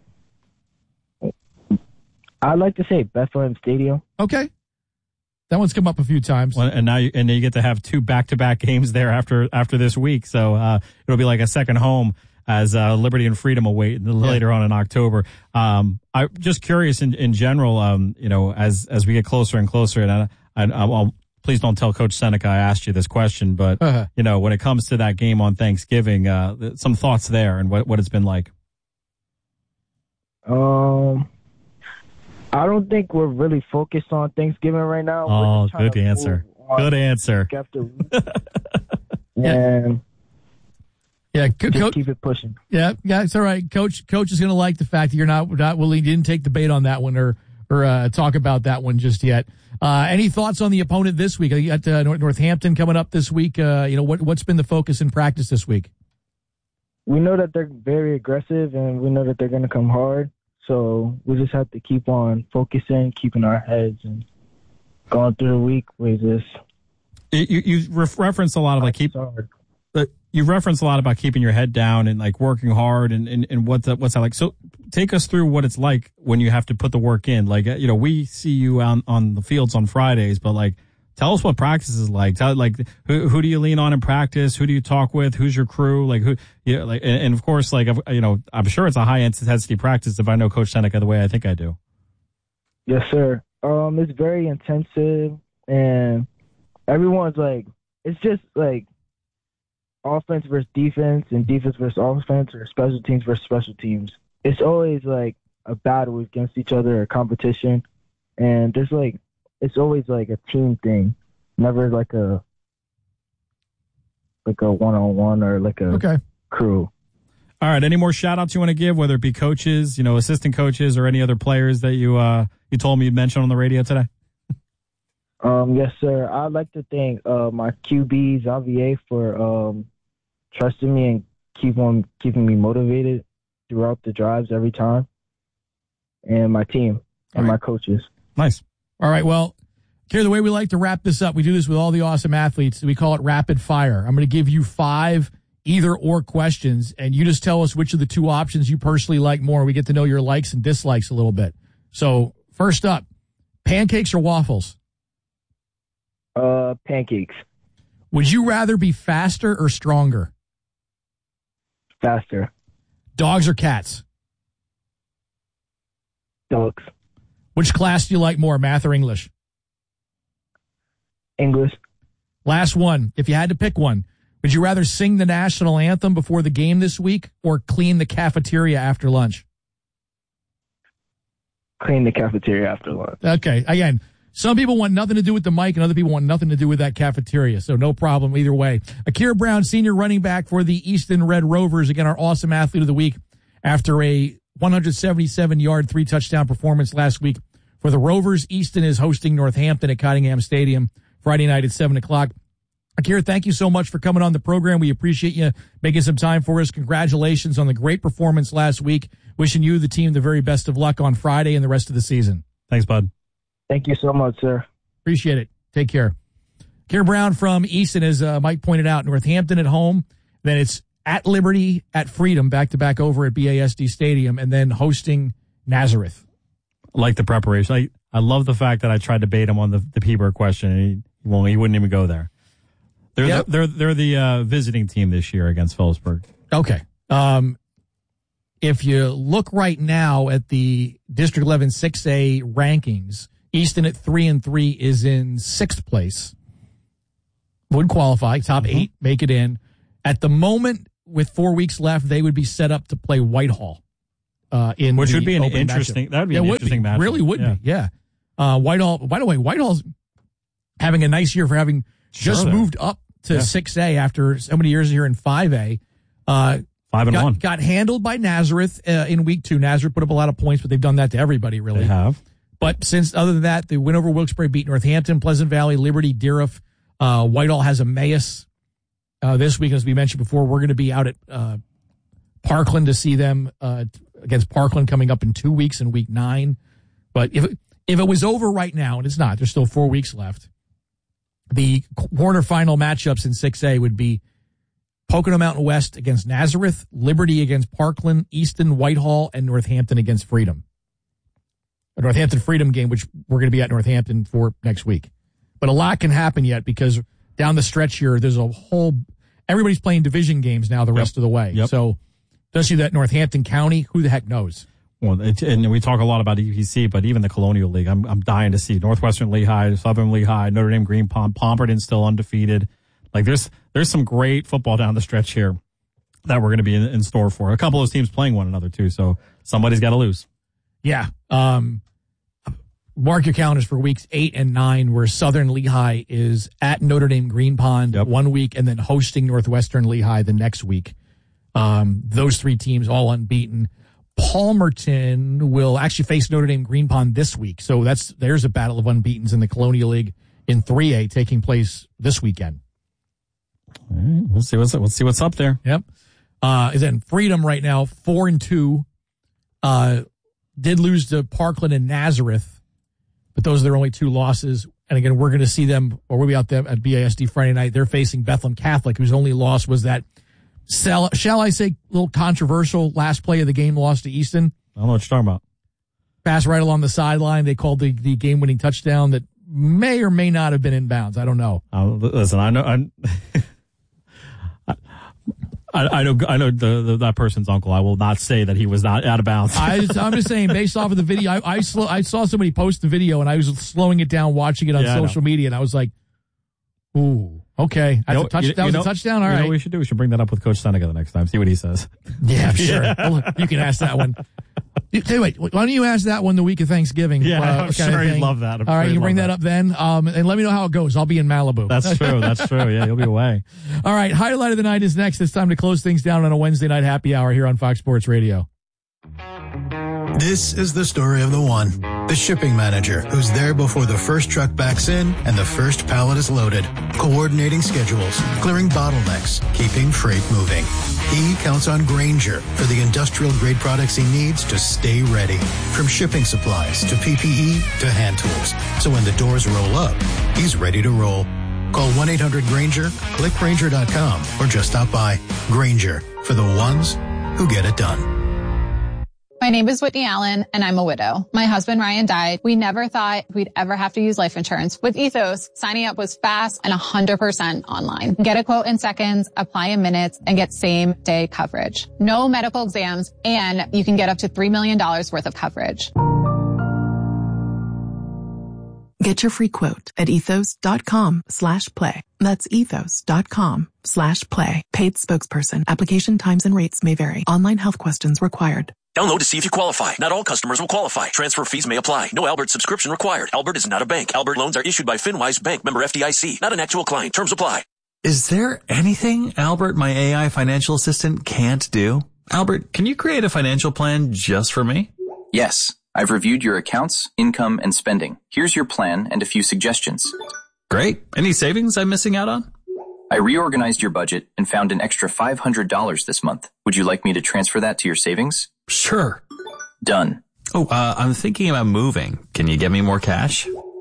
Speaker 6: I'd like to say Bethlehem Stadium.
Speaker 2: Okay. That one's come up a few times.
Speaker 3: Well, and now you, and you get to have two back-to-back games there after after this week. So uh, it'll be like a second home as uh, Liberty and Freedom await later yeah. on in October. Um, I'm just curious in, in general, um, you know, as as we get closer and closer, and I, I, I'll, please don't tell Coach Seneca I asked you this question, but, uh-huh. you know, when it comes to that game on Thanksgiving, uh, some thoughts there and what, what it's been like.
Speaker 6: Um, I don't think we're really focused on Thanksgiving right now.
Speaker 3: Oh, good answer. Good answer.
Speaker 6: After and
Speaker 2: yeah,
Speaker 6: just
Speaker 2: co-
Speaker 6: keep it pushing.
Speaker 2: Yeah, yeah, it's all right. Coach, Coach is going to like the fact that you're not not willing, you didn't take the bait on that one or or uh, talk about that one just yet. Uh, any thoughts on the opponent this week? You got uh, Northampton coming up this week. Uh, you know what what's been the focus in practice this week?
Speaker 6: We know that they're very aggressive, and we know that they're going to come hard. So we just have to keep on focusing, keeping our heads, and going through the week with this.
Speaker 3: You you reference a lot of like keep. But you've referenced a lot about keeping your head down and like working hard and, and, and what's that, what's that like? So take us through what it's like when you have to put the work in. Like, you know, we see you on, on the fields on Fridays, but like, tell us what practice is like. Tell, like, who, who do you lean on in practice? Who do you talk with? Who's your crew? Like, who, you know, like, and, and of course, like, you know, I'm sure it's a high intensity practice if I know Coach Seneca the way I think I do.
Speaker 6: Yes, sir. Um, it's very intensive and everyone's like, it's just like, offense versus defense and defense versus offense or special teams versus special teams. It's always like a battle against each other or competition. And there's like, it's always like a team thing, never like a, like a one-on-one or like a
Speaker 2: okay.
Speaker 6: crew.
Speaker 3: All right. Any more shout outs you want to give, whether it be coaches, you know, assistant coaches or any other players that you, uh, you told me you'd mention on the radio today?
Speaker 6: Um, yes, sir. I'd like to thank uh, my Q B, Xavier, for um, trusting me and keep on keeping me motivated throughout the drives every time, and my team and right. my coaches.
Speaker 3: Nice.
Speaker 2: All right. Well, Kerry, the way we like to wrap this up, we do this with all the awesome athletes. We call it rapid fire. I'm going to give you five either or questions, and you just tell us which of the two options you personally like more. We get to know your likes and dislikes a little bit. So first up, pancakes or waffles?
Speaker 6: Uh, pancakes.
Speaker 2: Would you rather be faster or stronger?
Speaker 6: Faster.
Speaker 2: Dogs or cats?
Speaker 6: Dogs.
Speaker 2: Which class do you like more, math or English?
Speaker 6: English.
Speaker 2: Last one. If you had to pick one, would you rather sing the national anthem before the game this week or clean the cafeteria after lunch?
Speaker 6: Clean the cafeteria after lunch.
Speaker 2: Okay. Again, some people want nothing to do with the mic and other people want nothing to do with that cafeteria. So no problem either way. Akira Brown, senior running back for the Easton Red Rovers. Again, our awesome athlete of the week after a one seventy-seven yard, three touchdown performance last week for the Rovers. Easton is hosting Northampton at Cottingham Stadium Friday night at seven o'clock. Akira, thank you so much for coming on the program. We appreciate you making some time for us. Congratulations on the great performance last week. Wishing you, the team, the very best of luck on Friday and the rest of the season.
Speaker 3: Thanks, bud.
Speaker 6: Thank you so much, sir.
Speaker 2: Appreciate it. Take care. Akira Brown from Easton, as uh, Mike pointed out, Northampton at home. Then it's at Liberty, at Freedom, back-to-back over at B A S D Stadium, and then hosting Nazareth.
Speaker 3: like the preparation. I, I love the fact that I tried to bait him on the, the Peeberg question, and he, well, he wouldn't even go there. They're yep. the, they're they're the uh, visiting team this year against Phillipsburg.
Speaker 2: Okay. Um, if you look right now at the District eleven six A rankings, Easton at three and three is in sixth place. Would qualify, top mm-hmm. eight, make it in. At the moment, with four weeks left, they would be set up to play Whitehall. Uh, in
Speaker 3: Which would be an
Speaker 2: open
Speaker 3: interesting.
Speaker 2: Matchup.
Speaker 3: That would be
Speaker 2: yeah,
Speaker 3: an
Speaker 2: would
Speaker 3: interesting
Speaker 2: be.
Speaker 3: match.
Speaker 2: Really would
Speaker 3: yeah.
Speaker 2: be. Yeah. Uh, Whitehall. By the way, Whitehall's having a nice year for having
Speaker 3: sure
Speaker 2: just
Speaker 3: they.
Speaker 2: moved up to
Speaker 3: yeah.
Speaker 2: six A after so many years here in five A. Uh,
Speaker 3: Five and
Speaker 2: got,
Speaker 3: one.
Speaker 2: Got handled by Nazareth uh, in week two. Nazareth put up a lot of points, but they've done that to everybody, really.
Speaker 3: They have.
Speaker 2: But since other than that, they win over Wilkes-Barre, beat Northampton, Pleasant Valley, Liberty, Deerfield. Uh, Whitehall has Emmaus uh, this week, as we mentioned before. We're going to be out at uh, Parkland to see them uh, against Parkland coming up in two weeks in week nine. But if if it was over right now, and it's not, there's still four weeks left. The quarterfinal matchups in six A would be Pocono Mountain West against Nazareth, Liberty against Parkland, Easton, Whitehall, and Northampton against Freedom. A Northampton Freedom game, which we're going to be at Northampton for next week. But a lot can happen yet because down the stretch here, there's a whole, everybody's playing division games now the rest
Speaker 3: yep.
Speaker 2: of the way.
Speaker 3: Yep.
Speaker 2: So, especially that Northampton County, who the heck knows?
Speaker 3: Well, it, and we talk a lot about E P C, but even the Colonial League, I'm I'm dying to see Northwestern Lehigh, Southern Lehigh, Notre Dame Green Pond, Pomperton still undefeated. Like there's there's some great football down the stretch here that we're going to be in, in store for. A couple of those teams playing one another too, so somebody's got to lose.
Speaker 2: Yeah. Um, mark your calendars for weeks eight and nine, where Southern Lehigh is at Notre Dame Green Pond yep. one week and then hosting Northwestern Lehigh the next week. Um, those three teams all unbeaten. Palmerton will actually face Notre Dame Green Pond this week. So that's there's a battle of unbeatens in the Colonial League in three A taking place this weekend.
Speaker 3: All right, we'll see what's let's see what's up there.
Speaker 2: Yep. Uh, then Freedom right now four and two. Uh, did lose to Parkland and Nazareth, but those are their only two losses. And again, we're going to see them, or we'll be out there at B A S D Friday night. They're facing Bethlehem Catholic, whose only loss was that, shall, shall I say, little controversial last play of the game loss to Easton.
Speaker 3: I don't know what you're talking about.
Speaker 2: Pass right along the sideline. They called the, the game-winning touchdown that may or may not have been in bounds. I don't know.
Speaker 3: Uh, listen, I know. I, I, I know. I know the, the that person's uncle. I will not say that he was not out of bounds.
Speaker 2: I, I'm just saying, based off of the video, I I, slow, I saw somebody post the video, and I was slowing it down, watching it on yeah, social media, and I was like, "Ooh, okay, that's
Speaker 3: you know,
Speaker 2: a touch,
Speaker 3: you,
Speaker 2: that was
Speaker 3: you know,
Speaker 2: a touchdown." All
Speaker 3: you
Speaker 2: right,
Speaker 3: know what we should do. We should bring that up with Coach Seneca the next time. See what he says.
Speaker 2: Yeah, sure. Yeah. You can ask that one. Hey, wait, why don't you ask that one the week of Thanksgiving?
Speaker 3: Yeah,
Speaker 2: uh,
Speaker 3: I'm sure he'd love that. I'm
Speaker 2: All right,
Speaker 3: sure
Speaker 2: you bring that,
Speaker 3: that
Speaker 2: up then, um, and let me know how it goes. I'll be in Malibu.
Speaker 3: That's true. That's true. Yeah, you'll be away.
Speaker 2: All right, highlight of the night is next. It's time to close things down on a Wednesday night happy hour here on Fox Sports Radio.
Speaker 21: This is the story of the one, the shipping manager, who's there before the first truck backs in and the first pallet is loaded, coordinating schedules, clearing bottlenecks, keeping freight moving. He counts on Grainger for the industrial-grade products he needs to stay ready, from shipping supplies to P P E to hand tools. So when the doors roll up, he's ready to roll. Call one eight hundred Grainger, click Grainger dot com, or just stop by. Grainger, for the ones who get it done.
Speaker 22: My name is Whitney Allen, and I'm a widow. My husband, Ryan, died. We never thought we'd ever have to use life insurance. With Ethos, signing up was fast and one hundred percent online. Get a quote in seconds, apply in minutes, and get same-day coverage. No medical exams, and you can get up to three million dollars worth of coverage.
Speaker 23: Get your free quote at ethos.com slash play. That's ethos.com slash play. Paid spokesperson. Application times and rates may vary. Online health questions required.
Speaker 4: Download to see if you qualify. Not all customers will qualify. Transfer fees may apply. No Albert subscription required. Albert is not a bank. Albert loans are issued by FinWise Bank, member F D I C. Not an actual client. Terms apply.
Speaker 10: Is there anything Albert, my A I financial assistant, can't do? Albert, can you create a financial plan just for me?
Speaker 11: Yes. I've reviewed your accounts, income, and spending. Here's your plan and a few suggestions.
Speaker 10: Great. Any savings I'm missing out on?
Speaker 11: I reorganized your budget and found an extra five hundred dollars this month. Would you like me to transfer that to your savings?
Speaker 10: Sure.
Speaker 11: Done.
Speaker 10: Oh, uh, I'm thinking about moving. Can you get me more cash?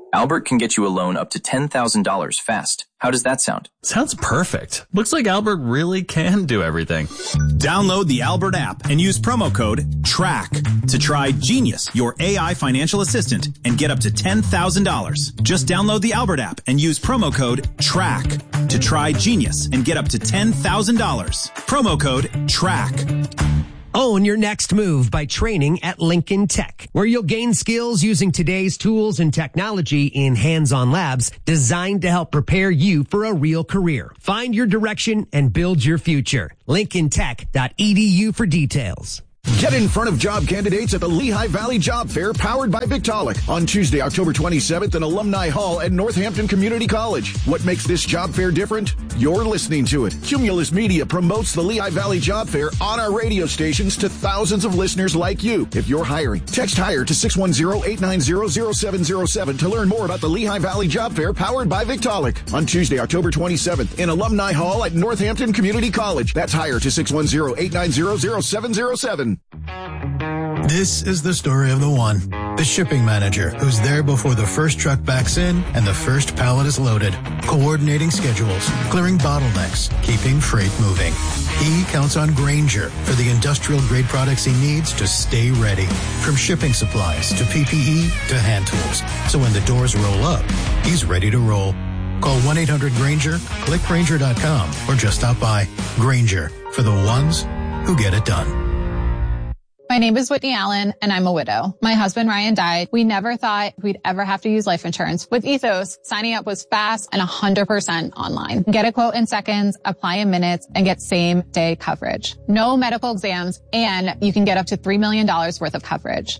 Speaker 11: Albert can get you a loan up to ten thousand dollars fast. How does that sound?
Speaker 10: Sounds perfect. Looks like Albert really can do everything.
Speaker 12: Download the Albert app and use promo code TRACK to try Genius, your A I financial assistant, and get up to ten thousand dollars. Just download the Albert app and use promo code TRACK to try Genius and get up to ten thousand dollars. Promo code TRACK.
Speaker 5: Own your next move by training at Lincoln Tech, where you'll gain skills using today's tools and technology in hands-on labs designed to help prepare you for a real career. Find your direction and build your future. lincoln tech dot e d u for details.
Speaker 19: Get in front of job candidates at the Lehigh Valley Job Fair powered by Victaulic on Tuesday, October twenty-seventh in Alumni Hall at Northampton Community College. What makes this job fair different? You're listening to it. Cumulus Media promotes the Lehigh Valley Job Fair on our radio stations to thousands of listeners like you. If you're hiring, text HIRE to six one zero, eight nine zero, zero seven zero seven to learn more about the Lehigh Valley Job Fair powered by Victaulic on Tuesday, October twenty-seventh in Alumni Hall at Northampton Community College. That's HIRE to six one zero, eight nine zero, zero seven zero seven.
Speaker 21: This is the story of the one. The shipping manager who's there before the first truck backs in and the first pallet is loaded. Coordinating schedules, clearing bottlenecks, keeping freight moving. He counts on Grainger for the industrial grade products he needs to stay ready. From shipping supplies to P P E to hand tools. So when the doors roll up, he's ready to roll. Call one eight hundred Grainger, click Grainger dot com, or just stop by. Grainger, for the ones who get it done.
Speaker 22: My name is Whitney Allen, and I'm a widow. My husband, Ryan, died. We never thought we'd ever have to use life insurance. With Ethos, signing up was fast and one hundred percent online. Get a quote in seconds, apply in minutes, and get same-day coverage. No medical exams, and you can get up to three million dollars worth of coverage.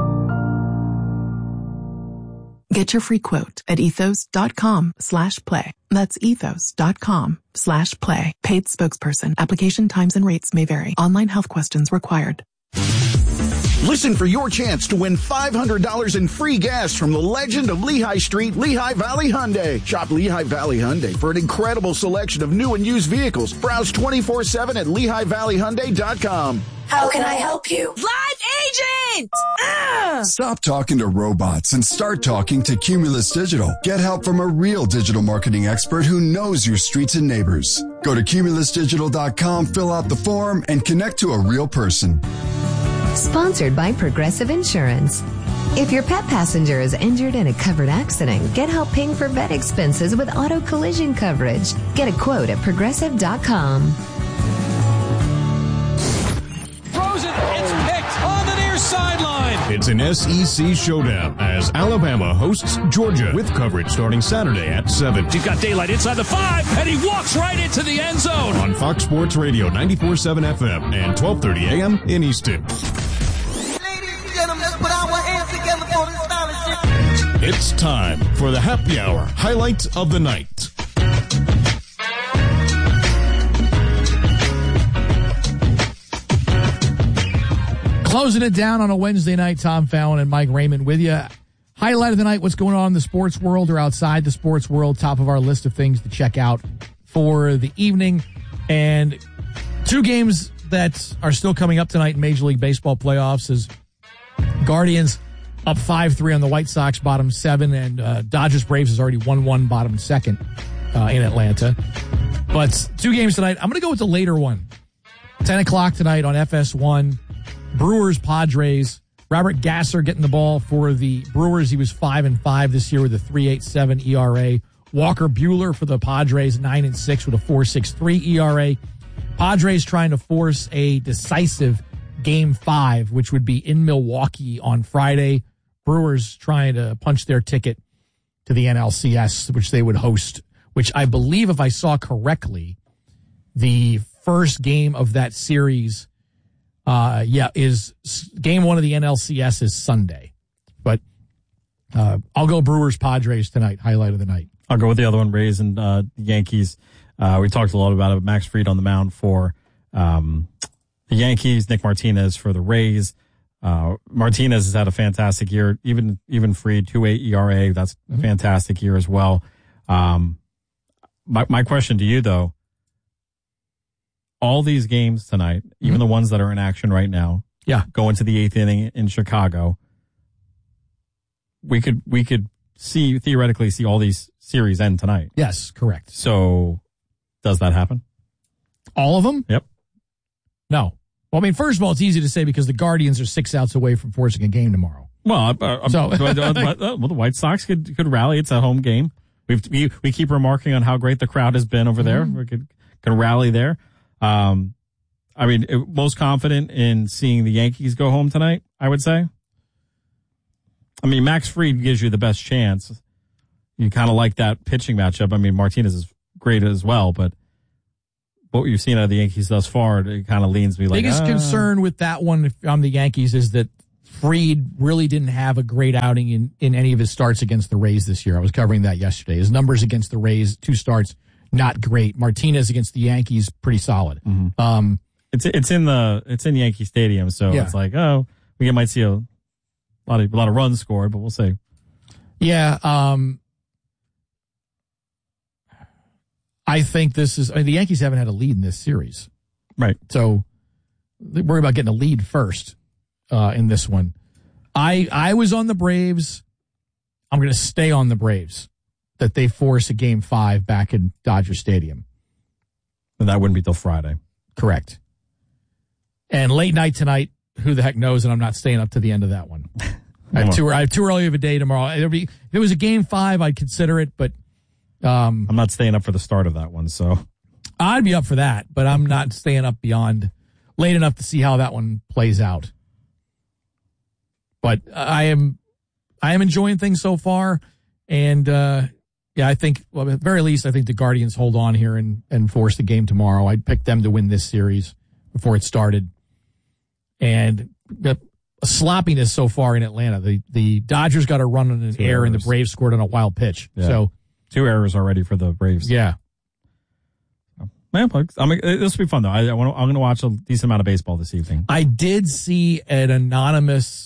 Speaker 23: Get your free quote at ethos.com slash play. That's ethos.com slash play. Paid spokesperson. Application times and rates may vary. Online health questions required.
Speaker 19: Listen for your chance to win five hundred dollars in free gas from the legend of Lehigh Street, Lehigh Valley Hyundai. Shop Lehigh Valley Hyundai for an incredible selection of new and used vehicles. Browse twenty-four seven at lehigh valley hyundai dot com.
Speaker 7: How can I help you? Live agent! Ah!
Speaker 9: Stop talking to robots and start talking to Cumulus Digital. Get help from a real digital marketing expert who knows your streets and neighbors. Go to cumulus digital dot com, fill out the form, and connect to a real person.
Speaker 24: Sponsored by Progressive Insurance. If your pet passenger is injured in a covered accident, get help paying for vet expenses with auto collision coverage. Get a quote at progressive dot com.
Speaker 20: Throws it, it's picked on the near sideline.
Speaker 1: It's an S E C showdown as Alabama hosts Georgia with coverage starting Saturday at seven.
Speaker 4: He's got daylight inside the five, and he walks right into the end zone.
Speaker 1: On Fox Sports Radio ninety-four point seven F M and twelve thirty A M in Easton.
Speaker 7: Let's put our hands together for this scholarship.
Speaker 1: It's time for the happy hour highlight of the night.
Speaker 2: Closing it down on a Wednesday night, Tom Fallon and Mike Raymond with you. Highlight of the night, what's going on in the sports world or outside the sports world, top of our list of things to check out for the evening. And two games that are still coming up tonight in Major League Baseball playoffs is Guardians up five three on the White Sox, bottom seven, and uh, Dodgers Braves is already one one, bottom second uh, in Atlanta. But two games tonight. I'm going to go with the later one. ten o'clock tonight on F S one. Brewers Padres. Robert Gasser getting the ball for the Brewers. He was five and five this year with a three point eight seven E R A. Walker Buehler for the Padres, nine and six with a four point six three E R A. Padres trying to force a decisive Game five, which would be in Milwaukee on Friday. Brewers trying to punch their ticket to the N L C S, which they would host, which I believe, if I saw correctly, the first game of that series, uh, yeah, is game one of the N L C S is Sunday. But uh, I'll go Brewers Padres tonight, highlight of the night.
Speaker 3: I'll go with the other one, Rays and uh, Yankees. Uh, we talked a lot about it. Max Fried on the mound for um, the Yankees, Nick Martinez for the Rays. Uh, Martinez has had a fantastic year. Even even Fried, two point eight E R A. That's a mm-hmm. fantastic year as well. Um, my my question to you though: all these games tonight, mm-hmm. even the ones that are in action right now,
Speaker 2: yeah,
Speaker 3: go into the eighth inning in Chicago. We could we could see theoretically see all these series end tonight.
Speaker 2: Yes, correct.
Speaker 3: So does that happen?
Speaker 2: All of them?
Speaker 3: Yep.
Speaker 2: No. Well, I mean, first of all, it's easy to say because the Guardians are six outs away from forcing a game tomorrow.
Speaker 3: Well, uh,
Speaker 2: So-
Speaker 3: uh, well, the White Sox could could rally. It's a home game. We've, we we keep remarking on how great the crowd has been over there.
Speaker 2: Mhm.
Speaker 3: We could can rally there. Um, I mean, it, most confident in seeing the Yankees go home tonight, I would say. I mean, Max Fried gives you the best chance. You kind of like that pitching matchup. I mean, Martinez is great as well, but what you've seen out of the Yankees thus far, it kind of leans me like,
Speaker 2: Biggest
Speaker 3: ah.
Speaker 2: concern with that one, if I'm the Yankees, is that Fried really didn't have a great outing in, in any of his starts against the Rays this year. I was covering that yesterday. His numbers against the Rays, two starts, not great. Martinez against the Yankees, pretty solid.
Speaker 3: Mm-hmm.
Speaker 2: Um,
Speaker 3: It's it's in the it's in Yankee Stadium, so
Speaker 2: Yeah.
Speaker 3: it's like, oh, we might see a lot of a lot of runs scored, but we'll see.
Speaker 2: Yeah, um, I think this is. I mean, the Yankees haven't had a lead in this series,
Speaker 3: right?
Speaker 2: So they worry about getting a lead first uh, in this one. I I was on the Braves. I'm going to stay on the Braves that they force a game five back in Dodger Stadium.
Speaker 3: And that wouldn't be till Friday.
Speaker 2: Correct. And late night tonight, who the heck knows? And I'm not staying up to the end of that one. I have too I have too early of a day tomorrow. It'll be, if it was a game five, I'd consider it, but um,
Speaker 3: I'm not staying up for the start of that one, so
Speaker 2: I'd be up for that. But I'm not staying up beyond late enough to see how that one plays out. But I am I am enjoying things so far, and uh, yeah, I think well, at the very least, I think the Guardians hold on here and and force the game tomorrow. I'd pick them to win this series before it started. And the sloppiness so far in Atlanta. The the Dodgers got a run on an
Speaker 3: Two
Speaker 2: air, and the
Speaker 3: errors.
Speaker 2: Braves scored on a wild pitch.
Speaker 3: Yeah.
Speaker 2: So
Speaker 3: two errors already for the Braves.
Speaker 2: yeah,
Speaker 3: Man, I mean, this will be fun though. I, I want I'm going to watch a decent amount of baseball this evening.
Speaker 2: I did see an anonymous.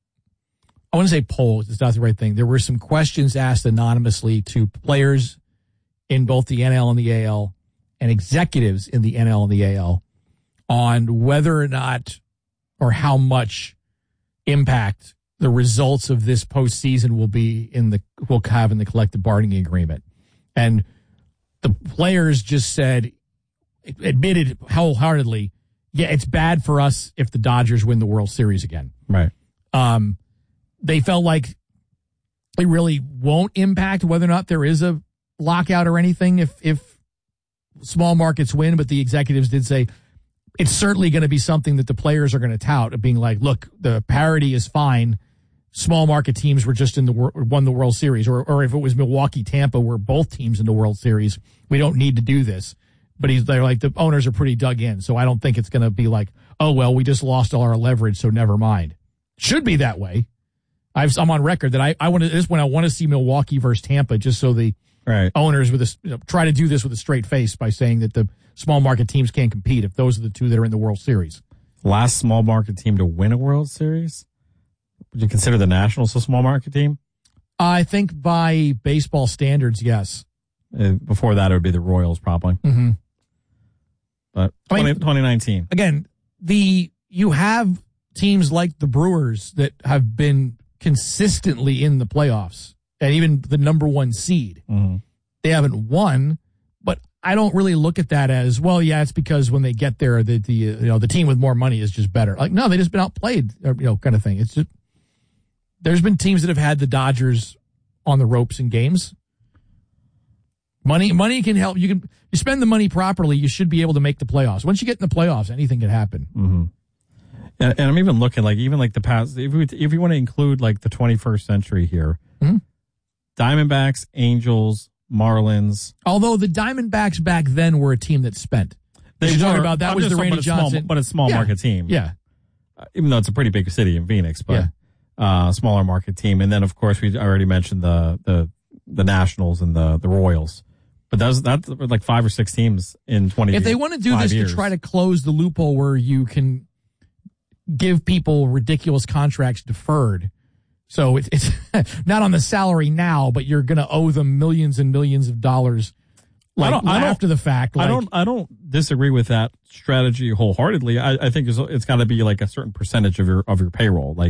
Speaker 2: I want to say poll. It's not the right thing. There were some questions asked anonymously to players in both the N L and the A L and executives in the N L and the A L on whether or not or how much impact the results of this postseason will be in the will have in the collective bargaining agreement. And the players just said, admitted wholeheartedly, yeah, it's bad for us if the Dodgers win the World Series again.
Speaker 3: Right.
Speaker 2: Um, they felt like it really won't impact whether or not there is a lockout or anything if if small markets win, but the executives did say it's certainly going to be something that the players are going to tout of being like, look, the parity is fine. Small market teams were just in the wor- won the World Series, or or if it was Milwaukee, Tampa, were both teams in the World Series, we don't need to do this. But he's they're like the owners are pretty dug in, so I don't think it's going to be like, oh well, we just lost all our leverage, so never mind. Should be that way. I've, I'm on record that I I want to this when I want to see Milwaukee versus Tampa, just so the
Speaker 3: right.
Speaker 2: owners with a you know, try to do this with a straight face by saying that the small market teams can't compete if those are the two that are in the World Series.
Speaker 3: Last small market team to win a World Series? Would you consider the Nationals a small market team?
Speaker 2: I think by baseball standards, yes.
Speaker 3: Uh, before that, it would be the Royals, probably.
Speaker 2: Mm-hmm.
Speaker 3: But
Speaker 2: I mean,
Speaker 3: twenty nineteen.
Speaker 2: Again, the you have teams like the Brewers that have been consistently in the playoffs and even the number one seed.
Speaker 3: Mm-hmm.
Speaker 2: They haven't won, but I don't really look at that as, well, yeah, it's because when they get there, the, the you know the team with more money is just better. Like, no, they just been outplayed, or, you know, kind of thing. It's just there's been teams that have had the Dodgers on the ropes in games. Money, money can help. You can you spend the money properly, you should be able to make the playoffs. Once you get in the playoffs, anything can happen.
Speaker 3: Mm-hmm. And, and I'm even looking like even like the past. If we if you want to include like the twenty-first century here,
Speaker 2: mm-hmm.
Speaker 3: Diamondbacks, Angels, Marlins.
Speaker 2: Although the Diamondbacks back then were a team that spent.
Speaker 3: They
Speaker 2: You're talking
Speaker 3: were,
Speaker 2: about that
Speaker 3: I'm
Speaker 2: was
Speaker 3: just
Speaker 2: the
Speaker 3: talking
Speaker 2: Randy
Speaker 3: about a small-
Speaker 2: Johnson,
Speaker 3: but a small
Speaker 2: yeah.
Speaker 3: market team.
Speaker 2: Yeah,
Speaker 3: uh, even though it's a pretty big city in Phoenix, but
Speaker 2: Yeah.
Speaker 3: uh, smaller market team. And then of course we already mentioned the the the Nationals and the the Royals. But that's that's like five or six teams in twenty.
Speaker 2: If they want to do this
Speaker 3: years.
Speaker 2: to try to close the loophole where you can give people ridiculous contracts deferred, so it's, it's not on the salary now, but you're going to owe them millions and millions of dollars, like
Speaker 3: I don't- I don't-
Speaker 2: after the fact. Like,
Speaker 3: I don't I don't disagree with that strategy wholeheartedly. I, I think it's, it's got to be like a certain percentage of your of your payroll. Like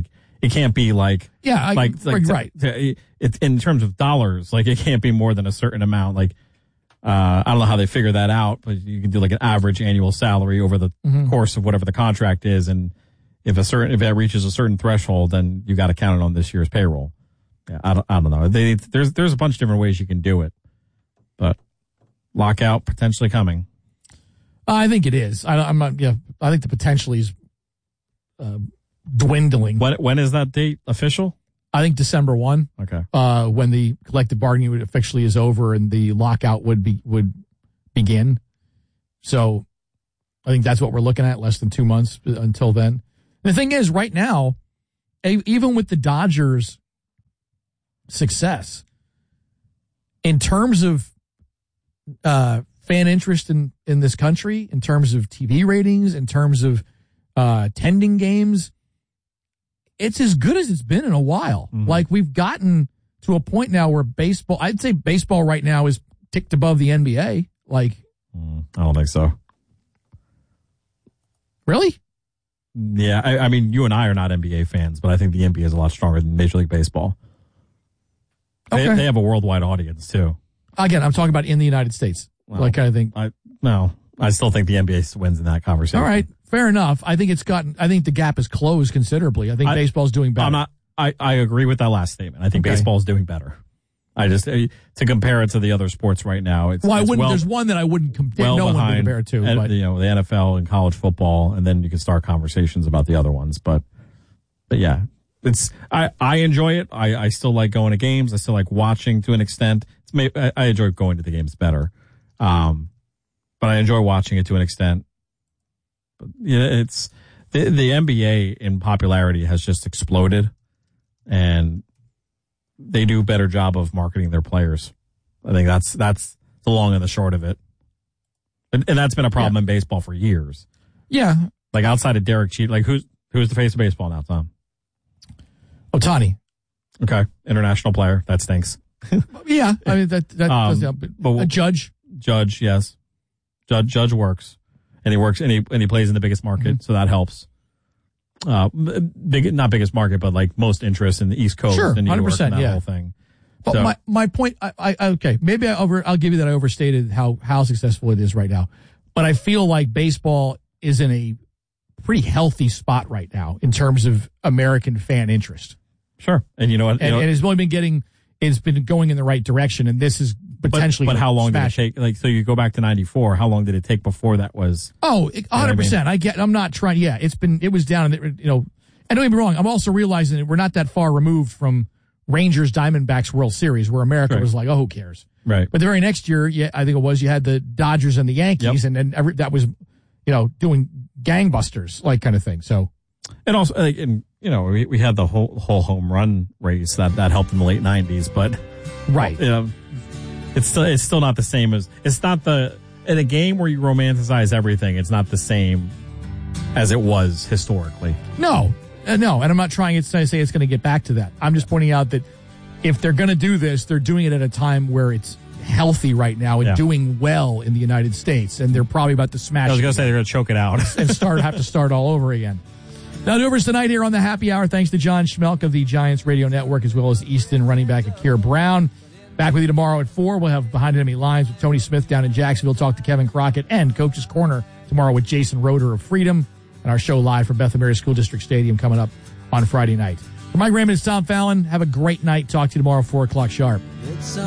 Speaker 3: It can't be like
Speaker 2: yeah, I,
Speaker 3: like, like
Speaker 2: right.
Speaker 3: To, to, it, in terms of dollars, like it can't be more than a certain amount. Like uh, I don't know how they figure that out, but you can do like an average annual salary over the mm-hmm. course of whatever the contract is, and if a certain if that reaches a certain threshold, then you got to count it on this year's payroll. Yeah, I don't I don't know. They, there's there's a bunch of different ways you can do it, but lockout potentially coming.
Speaker 2: I think it is. I, I'm not. Yeah, I think the potentially is uh, dwindling.
Speaker 3: When when is that date official?
Speaker 2: I think December first.
Speaker 3: Okay.
Speaker 2: Uh, when the collective bargaining would officially is over and the lockout would be would begin. So, I think that's what we're looking at. Less than two months until then. And the thing is, right now, even with the Dodgers' success, in terms of uh, fan interest in, in this country, in terms of T V ratings, in terms of uh, attending games, it's as good as it's been in a while. Mm-hmm. Like, we've gotten to a point now where baseball, I'd say baseball right now is ticked above the N B A. Like,
Speaker 3: mm, I don't think so.
Speaker 2: Really?
Speaker 3: Yeah, I, I mean, you and I are not N B A fans, but I think the N B A is a lot stronger than Major League Baseball. They,
Speaker 2: okay.
Speaker 3: they have a worldwide audience, too.
Speaker 2: Again, I'm talking about in the United States. Well, like, I think.
Speaker 3: I, no, I still think the N B A wins in that conversation.
Speaker 2: All right, fair enough. I think it's gotten, I think the gap has closed considerably. I think I, baseball's doing better.
Speaker 3: I'm not, I, I agree with that last statement. I think okay. baseball's doing better. I just, to compare it to the other sports right now, it's.
Speaker 2: Well, I
Speaker 3: it's
Speaker 2: wouldn't,
Speaker 3: well,
Speaker 2: there's one that I wouldn't compare,
Speaker 3: well
Speaker 2: no one would
Speaker 3: behind,
Speaker 2: compare it to.
Speaker 3: And,
Speaker 2: but.
Speaker 3: You know, the N F L and college football, and then you can start conversations about the other ones. But, but yeah, it's, I, I enjoy it. I, I still like going to games. I still like watching to an extent. It's may, I, I enjoy going to the games better. Um, but I enjoy watching it to an extent. But yeah, it's, the, the N B A in popularity has just exploded, and they do a better job of marketing their players. I think that's that's the long and the short of it. And, and that's been a problem yeah. in baseball for years.
Speaker 2: Yeah.
Speaker 3: Like outside of Derek Jeter, like who's who's the face of baseball now, Tom?
Speaker 2: Ohtani.
Speaker 3: Okay. International player. That stinks.
Speaker 2: yeah. I mean, that, that
Speaker 3: um,
Speaker 2: does help. But a Judge.
Speaker 3: Judge, yes. Judge Judge works. And he works and he, and he plays in the biggest market, mm-hmm. so that helps. Uh, big, not biggest market, but like most interest in the East Coast
Speaker 2: sure,
Speaker 3: and New
Speaker 2: one hundred percent,
Speaker 3: York and that
Speaker 2: yeah.
Speaker 3: whole thing.
Speaker 2: But
Speaker 3: so,
Speaker 2: my, my point, I, I, okay, maybe I over, I'll give you that I overstated how, how successful it is right now. But I feel like baseball is in a pretty healthy spot right now in terms of American fan interest.
Speaker 3: Sure. And you know what? You
Speaker 2: and,
Speaker 3: know,
Speaker 2: and it's only been getting, it's been going in the right direction, and this is potentially.
Speaker 3: But, but how long
Speaker 2: smash.
Speaker 3: did it take? Like, so you go back to ninety-four. How long did it take before that was?
Speaker 2: Oh, one hundred percent. You know I, mean? I get, I'm not trying, yeah, it's been, it was down, you know, and don't get me wrong, I'm also realizing that we're not that far removed from Rangers Diamondbacks World Series, where America right. was like, oh, who cares?
Speaker 3: Right.
Speaker 2: But the very next year, yeah, I think it was, you had the Dodgers and the Yankees, yep. and then every, that was, you know, doing gangbusters, like kind of thing. So,
Speaker 3: and also, like, and, you know, we, we had the whole whole home run race that, that helped in the late nineties, but
Speaker 2: right,
Speaker 3: you know, it's still it's still not the same as it's not the in a game where you romanticize everything. It's not the same as it was historically.
Speaker 2: No. Uh, no, and I'm not trying to say it's going to get back to that. I'm just pointing out that if they're going to do this, they're doing it at a time where it's healthy right now and
Speaker 3: yeah.
Speaker 2: doing well in the United States, and they're probably about to smash.
Speaker 3: I was going to say they're going to choke it out
Speaker 2: and start have to start all over again. Now, the overs tonight here on the Happy Hour, thanks to John Schmelk of the Giants Radio Network, as well as Easton running back Akira Brown. Back with you tomorrow at four. We'll have Behind Enemy Lines with Tony Smith down in Jacksonville. Talk to Kevin Crockett and Coach's Corner tomorrow with Jason Roeder of Freedom. And our show live from Bethel Mary School District Stadium coming up on Friday night. For Mike Raymond, it's Tom Fallon. Have a great night. Talk to you tomorrow, four o'clock sharp.